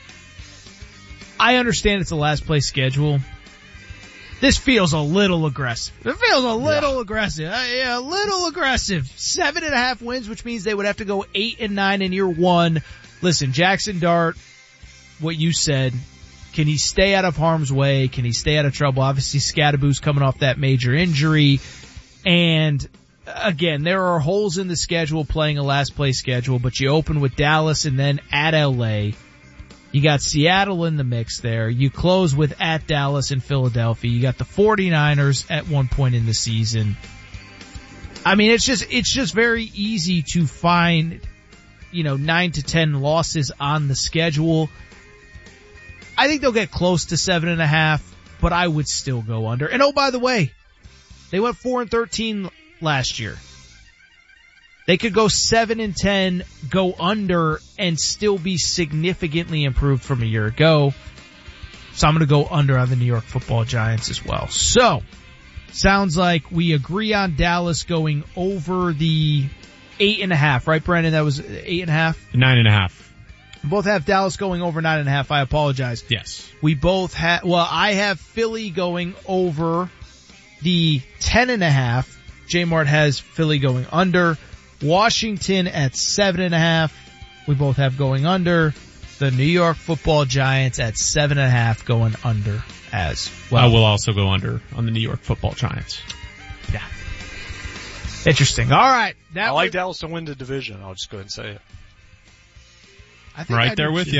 Speaker 2: I understand it's a last place schedule. This feels a little aggressive. It feels a little yeah. aggressive. Uh, yeah, a little aggressive. Seven and a half wins, which means they would have to go eight and nine in year one. Listen, Jackson Dart, what you said, can he stay out of harm's way? Can he stay out of trouble? Obviously, Scadaboo's coming off that major injury. And again, there are holes in the schedule playing a last place schedule, but you open with Dallas and then at L A. You got Seattle in the mix there. You close with at Dallas and Philadelphia. You got the 49ers at one point in the season. I mean, it's just, it's just very easy to find, you know, nine to ten losses on the schedule. I think they'll get close to seven and a half, but I would still go under. And oh, by the way, they went four and thirteen last year. They could go seven and ten, go under, and still be significantly improved from a year ago. So I'm going to go under on the New York Football Giants as well. So, sounds like we agree on Dallas going over the eight and a half, right, Brandon? That was eight and a half?
Speaker 11: Nine and a half.
Speaker 2: We both have Dallas going over nine and a half. I apologize.
Speaker 11: Yes.
Speaker 2: We both have, well, I have Philly going over the ten and a half. J-Mart has Philly going under. Washington at seven and a half. We both have going under. The New York Football Giants at seven and a half going under as well.
Speaker 11: I will also go under on the New York Football Giants.
Speaker 2: Yeah. Interesting. All right. That
Speaker 17: I like
Speaker 2: was,
Speaker 17: Dallas to win the division. I'll just go ahead and say it.
Speaker 2: I think
Speaker 11: right
Speaker 2: I
Speaker 11: there with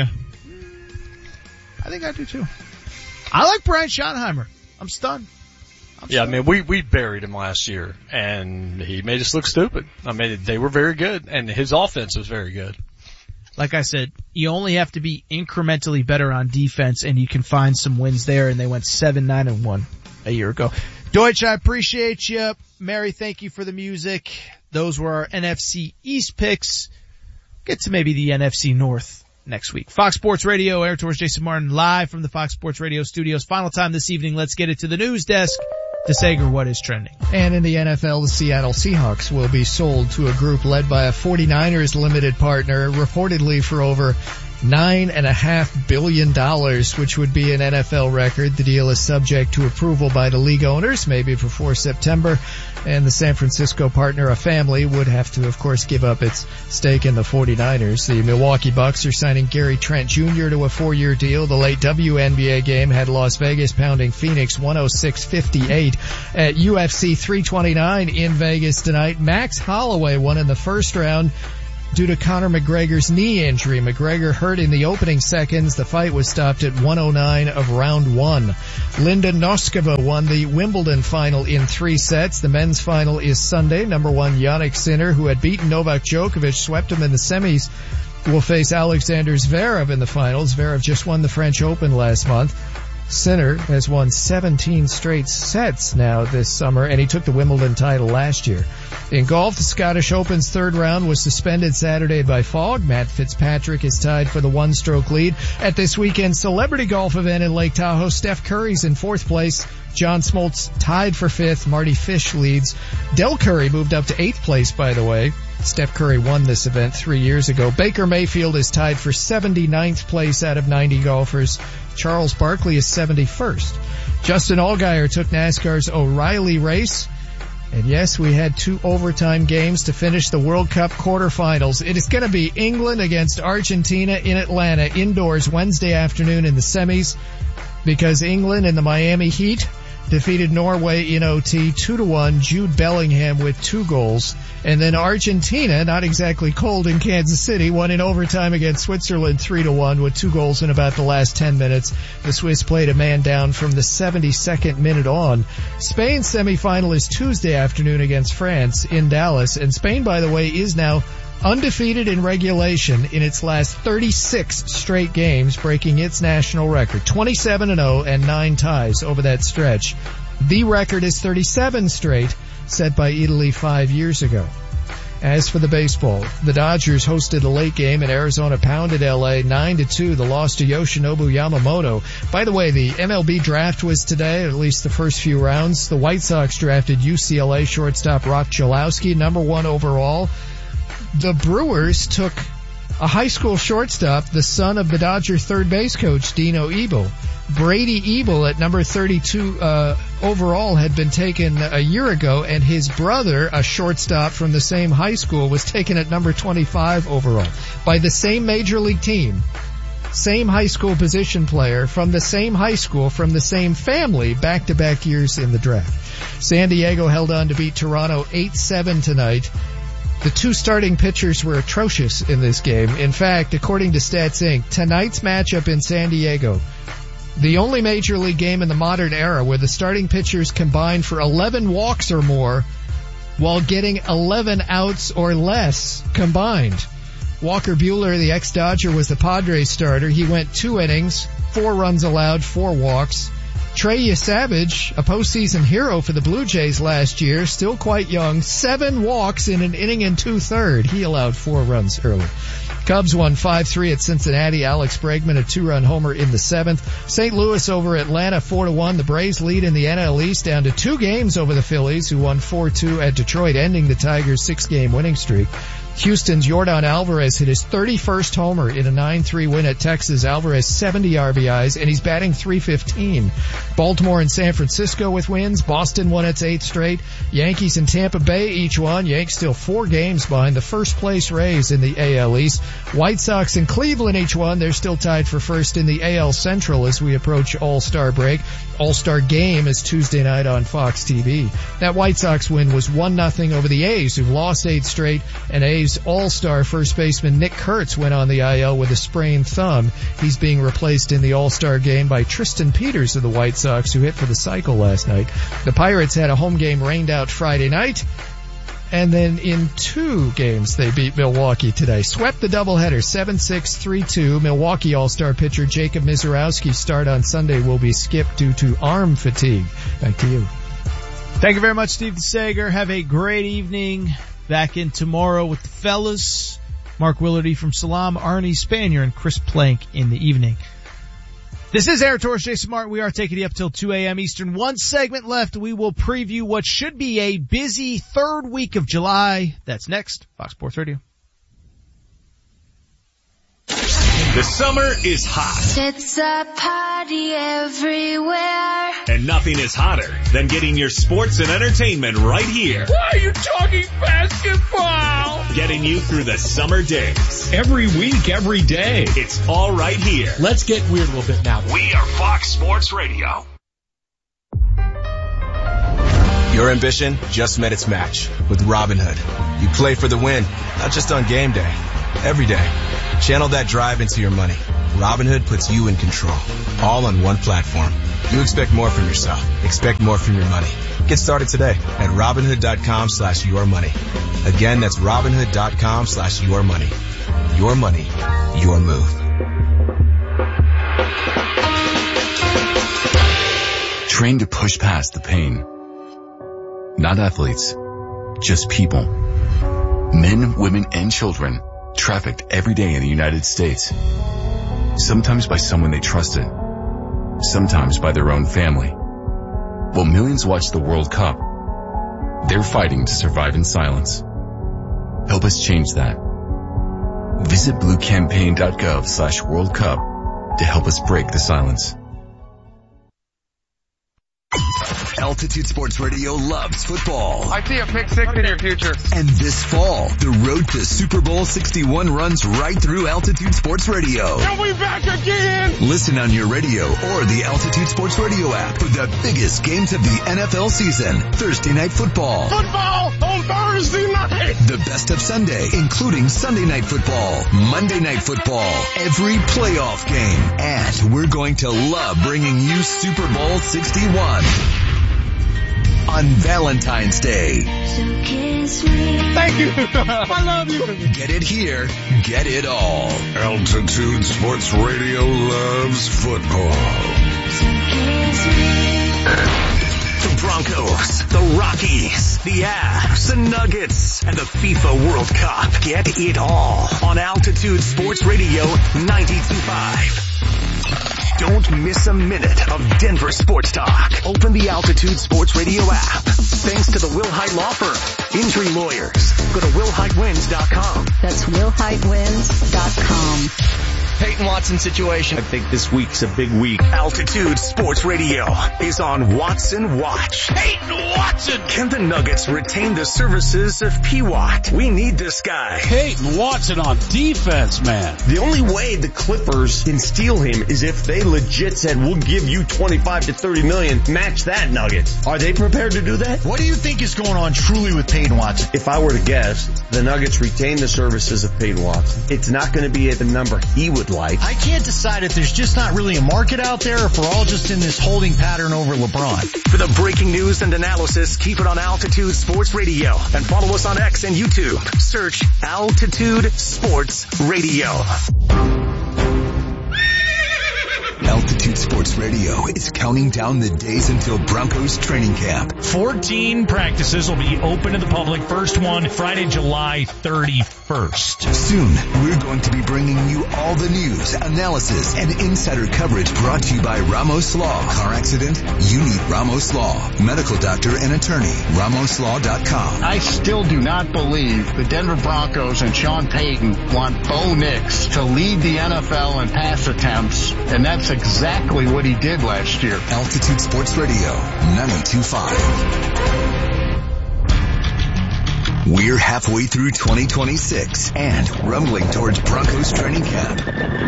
Speaker 2: too.
Speaker 11: you.
Speaker 2: I think I do too. I like Brian Schottenheimer. I'm stunned. I'm
Speaker 17: yeah,
Speaker 2: stunned.
Speaker 17: I mean, we, we buried him last year, and he made us look stupid. I mean, they were very good, and his offense was very good.
Speaker 2: Like I said, you only have to be incrementally better on defense, and you can find some wins there, and they went seven, nine, and one a year ago. Deutsch, I appreciate you. Mary, thank you for the music. Those were our N F C East picks. Get to maybe the N F C North next week. Fox Sports Radio, Air Tours, Jason Martin, live from the Fox Sports Radio studios. Final time this evening. Let's get it to the news desk. DeSager, what is trending?
Speaker 1: And in the N F L, the Seattle Seahawks will be sold to a group led by a 49ers limited partner, reportedly for over Nine and a half billion dollars, which would be an N F L record. The deal is subject to approval by the league owners, maybe before September. And the San Francisco partner, a family, would have to, of course, give up its stake in the forty-niners. The Milwaukee Bucks are signing Gary Trent Junior to a four-year deal. The late W N B A game had Las Vegas pounding Phoenix one oh six fifty-eight. At U F C three twenty-nine in Vegas tonight, Max Holloway won in the first round due to Conor McGregor's knee injury. McGregor hurt in the opening seconds. The fight was stopped at one oh nine of round one. Linda Noskova won the Wimbledon final in three sets. The men's final is Sunday. Number one Jannik Sinner, who had beaten Novak Djokovic, swept him in the semis, will face Alexander Zverev in the finals. Zverev just won the French Open last month. Sinner has won seventeen straight sets now this summer, and he took the Wimbledon title last year. In golf, the Scottish Open's third round was suspended Saturday by fog. Matt Fitzpatrick is tied for the one-stroke lead. At this weekend's celebrity golf event in Lake Tahoe, Steph Curry's in fourth place. John Smoltz tied for fifth. Marty Fish leads. Del Curry moved up to eighth place, by the way. Steph Curry won this event three years ago. Baker Mayfield is tied for seventy-ninth place out of ninety golfers. Charles Barkley is seventy-first. Justin Allgaier took NASCAR's O'Reilly race. And yes, we had two overtime games to finish the World Cup quarterfinals. It is going to be England against Argentina in Atlanta indoors Wednesday afternoon in the semis, because England and the Miami Heat defeated Norway in O T two to one, Jude Bellingham with two goals. And then Argentina, not exactly cold in Kansas City, won in overtime against Switzerland three to one with two goals in about the last ten minutes. The Swiss played a man down from the seventy-second minute on. Spain's semifinal is Tuesday afternoon against France in Dallas. And Spain, by the way, is now undefeated in regulation in its last thirty-six straight games, breaking its national record. twenty-seven and oh and nine ties over that stretch. The record is thirty-seven straight, set by Italy five years ago. As for the baseball, the Dodgers hosted a late game and Arizona pounded L A nine to two. The loss to Yoshinobu Yamamoto. By the way, the M L B draft was today, at least the first few rounds. The White Sox drafted U C L A shortstop Rock Chalowski, number one overall. The Brewers took a high school shortstop, the son of the Dodger third base coach, Dino Ebel. Brady Ebel at number thirty-two uh, overall had been taken a year ago, and his brother, a shortstop from the same high school, was taken at number twenty-five overall by the same major league team. Same high school position player from the same high school, from the same family, back-to-back years in the draft. San Diego held on to beat Toronto eight seven tonight. The two starting pitchers were atrocious in this game. In fact, according to Stats Incorporated, tonight's matchup in San Diego, the only major league game in the modern era where the starting pitchers combined for eleven walks or more while getting eleven outs or less combined. Walker Buehler, the ex-Dodger, was the Padres starter. He went two innings, four runs allowed, four walks. Trey Savage, a postseason hero for the Blue Jays last year, still quite young, seven walks in an inning and two-third. He allowed four runs early. Cubs won five three at Cincinnati. Alex Bregman, a two-run homer in the seventh. Saint Louis over Atlanta four to one. The Braves lead in the N L East down to two games over the Phillies, who won four two at Detroit, ending the Tigers' six-game winning streak. Houston's Yordan Alvarez hit his thirty-first homer in a nine three win at Texas. Alvarez seventy R B Is, and he's batting three fifteen. Baltimore and San Francisco with wins. Boston won its eighth straight. Yankees and Tampa Bay each won. Yanks still four games behind the first-place Rays in the A L East. White Sox and Cleveland each won. They're still tied for first in the A L Central as we approach All-Star break. All-Star game is Tuesday night on Fox T V. That White Sox win was one nothing over the A's, who've lost eight straight, and A's All-Star first baseman Nick Kurtz went on the I L with a sprained thumb. He's being replaced in the All-Star game by Tristan Peters of the White Sox, who hit for the cycle last night. The Pirates had a home game rained out Friday night, and then in two games they beat Milwaukee today. Swept the doubleheader seven six, three two. Milwaukee All-Star pitcher Jacob Mizorowski's start on Sunday will be skipped due to arm fatigue. Back to you.
Speaker 2: Thank you very much, Steve DeSager. Have a great evening. Back in tomorrow with the fellas. Mark Willardy from Salam, Arnie Spanier, and Chris Plank in the evening. This is Air Tours, Jason Martin. We are taking you up till two a.m. Eastern. One segment left. We will preview what should be a busy third week of July. That's next. Fox Sports Radio.
Speaker 18: The summer is hot.
Speaker 4: It's a party everywhere.
Speaker 18: And nothing is hotter than getting your sports and entertainment right here.
Speaker 3: Why are you talking basketball?
Speaker 18: Getting you through the summer days.
Speaker 14: Every week, every day.
Speaker 18: It's all right here.
Speaker 14: Let's get weird a little bit now.
Speaker 18: We are Fox Sports Radio.
Speaker 5: Your ambition just met its match with Robinhood. You play for the win, not just on game day, every day. Channel that drive into your money. Robinhood puts you in control, all on one platform. You expect more from yourself. Expect more from your money. Get started today at Robinhood.com slash your money. Again, that's Robinhood.com slash your money. Your money, your move.
Speaker 9: Train to push past the pain. Not athletes, just people. Men, women, and children trafficked every day in the United States. Sometimes by someone they trusted, sometimes by their own family. While millions watch the World Cup, they're fighting to survive in silence. Help us change that. Visit bluecampaign.gov slash World Cup to help us break the silence.
Speaker 13: Altitude Sports Radio loves football.
Speaker 16: I see a pick six in your future.
Speaker 13: And this fall, the road to Super Bowl sixty-one runs right through Altitude Sports Radio.
Speaker 16: Are we back again?
Speaker 13: Listen on your radio or the Altitude Sports Radio app for the biggest games of the N F L season. Thursday Night Football.
Speaker 16: Football on Thursday night.
Speaker 13: The best of Sunday, including Sunday Night Football, Monday Night Football, every playoff game. And we're going to love bringing you Super Bowl sixty-one. On Valentine's Day.
Speaker 16: Thank you. I love you.
Speaker 13: Get it here. Get it all.
Speaker 3: Altitude Sports Radio loves football.
Speaker 8: The Broncos, the Rockies, the Avs, the Nuggets, and the FIFA World Cup. Get it all on Altitude Sports Radio ninety-two point five. Don't miss a minute of Denver sports talk. Open the Altitude Sports Radio app. Thanks to the Will Hyde Law Firm. Injury lawyers. Go to will hyde wins dot com.
Speaker 15: That's will hyde wins dot com.
Speaker 29: Peyton Watson situation.
Speaker 31: I think this week's a big week.
Speaker 8: Altitude Sports Radio is on Watson Watch.
Speaker 3: Peyton Watson!
Speaker 8: Can the Nuggets retain the services of P. Watt? We need this guy.
Speaker 30: Peyton Watson on defense, man.
Speaker 31: The only way the Clippers can steal him is if they legit said, we'll give you twenty-five to thirty million, match that, Nuggets. Are they prepared to do that?
Speaker 12: What do you think is going on truly with Peyton Watson?
Speaker 31: If I were to guess, the Nuggets retain the services of Peyton Watson. It's not going to be at the number he would like.
Speaker 12: I can't decide if there's just not really a market out there or if we're all just in this holding pattern over LeBron.
Speaker 8: For the breaking news and analysis, keep it on Altitude Sports Radio and follow us on X and YouTube. Search Altitude Sports Radio.
Speaker 13: Altitude Sports Radio is counting down the days until Broncos training camp.
Speaker 14: fourteen practices will be open to the public. First one, Friday, July thirty-first.
Speaker 13: Soon, we're going to be bringing you all the news, analysis, and insider coverage brought to you by Ramos Law. Car accident? You need Ramos Law. Medical doctor and attorney. Ramos Law dot com.
Speaker 28: I still do not believe the Denver Broncos and Sean Payton want Bo Nix to lead the N F L in pass attempts, and that's exactly what he did last year.
Speaker 13: Altitude Sports Radio, ninety-two point five. We're halfway through twenty twenty-six and rumbling towards Broncos training camp.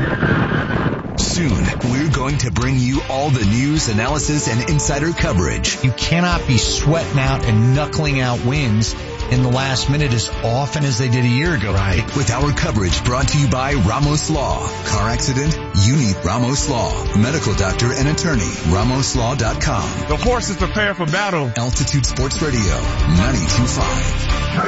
Speaker 13: Soon, we're going to bring you all the news, analysis, and insider coverage.
Speaker 12: You cannot be sweating out and knuckling out wins in the last minute as often as they did a year ago.
Speaker 13: Right. With our coverage brought to you by Ramos Law. Car accident? You need Ramos Law. Medical doctor and attorney. Ramos Law dot com.
Speaker 16: The horses prepare for battle.
Speaker 13: Altitude Sports Radio, ninety-two point five.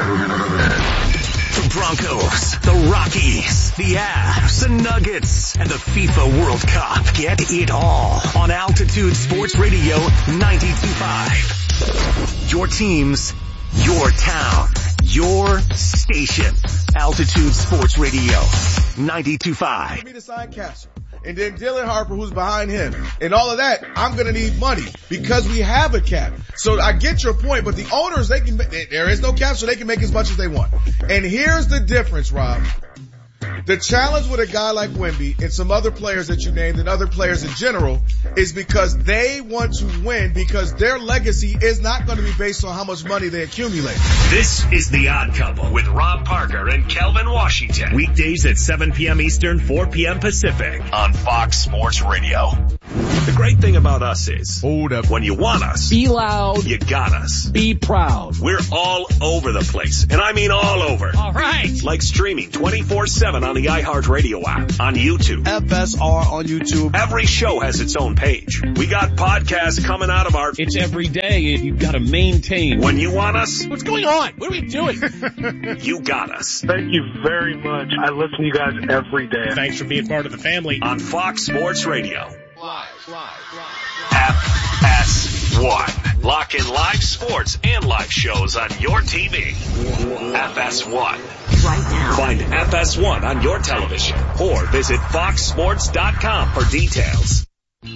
Speaker 8: The Broncos, the Rockies, the Avs, the Nuggets, and the FIFA World Cup. Get it all on Altitude Sports Radio ninety-two point five. Your teams, your town, your station. Altitude Sports Radio ninety-two point five.
Speaker 16: Me to sign Castle. And then Dylan Harper, who's behind him. And all of that, I'm going to need money because we have a cap. So I get your point, but the owners, they can, there is no cap, so they can make as much as they want. And here's the difference, Rob. The challenge with a guy like Wemby and some other players that you named and other players in general is because they want to win because their legacy is not going to be based on how much money they accumulate.
Speaker 18: This is The Odd Couple with Rob Parker and Kelvin Washington. Weekdays at seven p.m. Eastern, four p.m. Pacific on Fox Sports Radio. The great thing about us is, hold up, when you want us,
Speaker 30: Be loud.
Speaker 18: you got us.
Speaker 30: Be proud.
Speaker 18: We're all over the place, and I mean all over.
Speaker 30: All right.
Speaker 18: Like streaming twenty-four seven on the iHeartRadio app, on YouTube.
Speaker 30: F S R on YouTube.
Speaker 18: Every show has its own page. We got podcasts coming out of our...
Speaker 30: It's every day, and you've got to maintain.
Speaker 18: When you want us...
Speaker 30: What's going on? What are we doing?
Speaker 18: You got us.
Speaker 6: Thank you very much. I listen to you guys every day.
Speaker 18: Thanks for being part of the family. On Fox Sports Radio. Live, live, live. F S one. Lock in live sports and live shows on your T V. F S one.
Speaker 15: Right now.
Speaker 18: Find F S one on your television or visit fox sports dot com for details.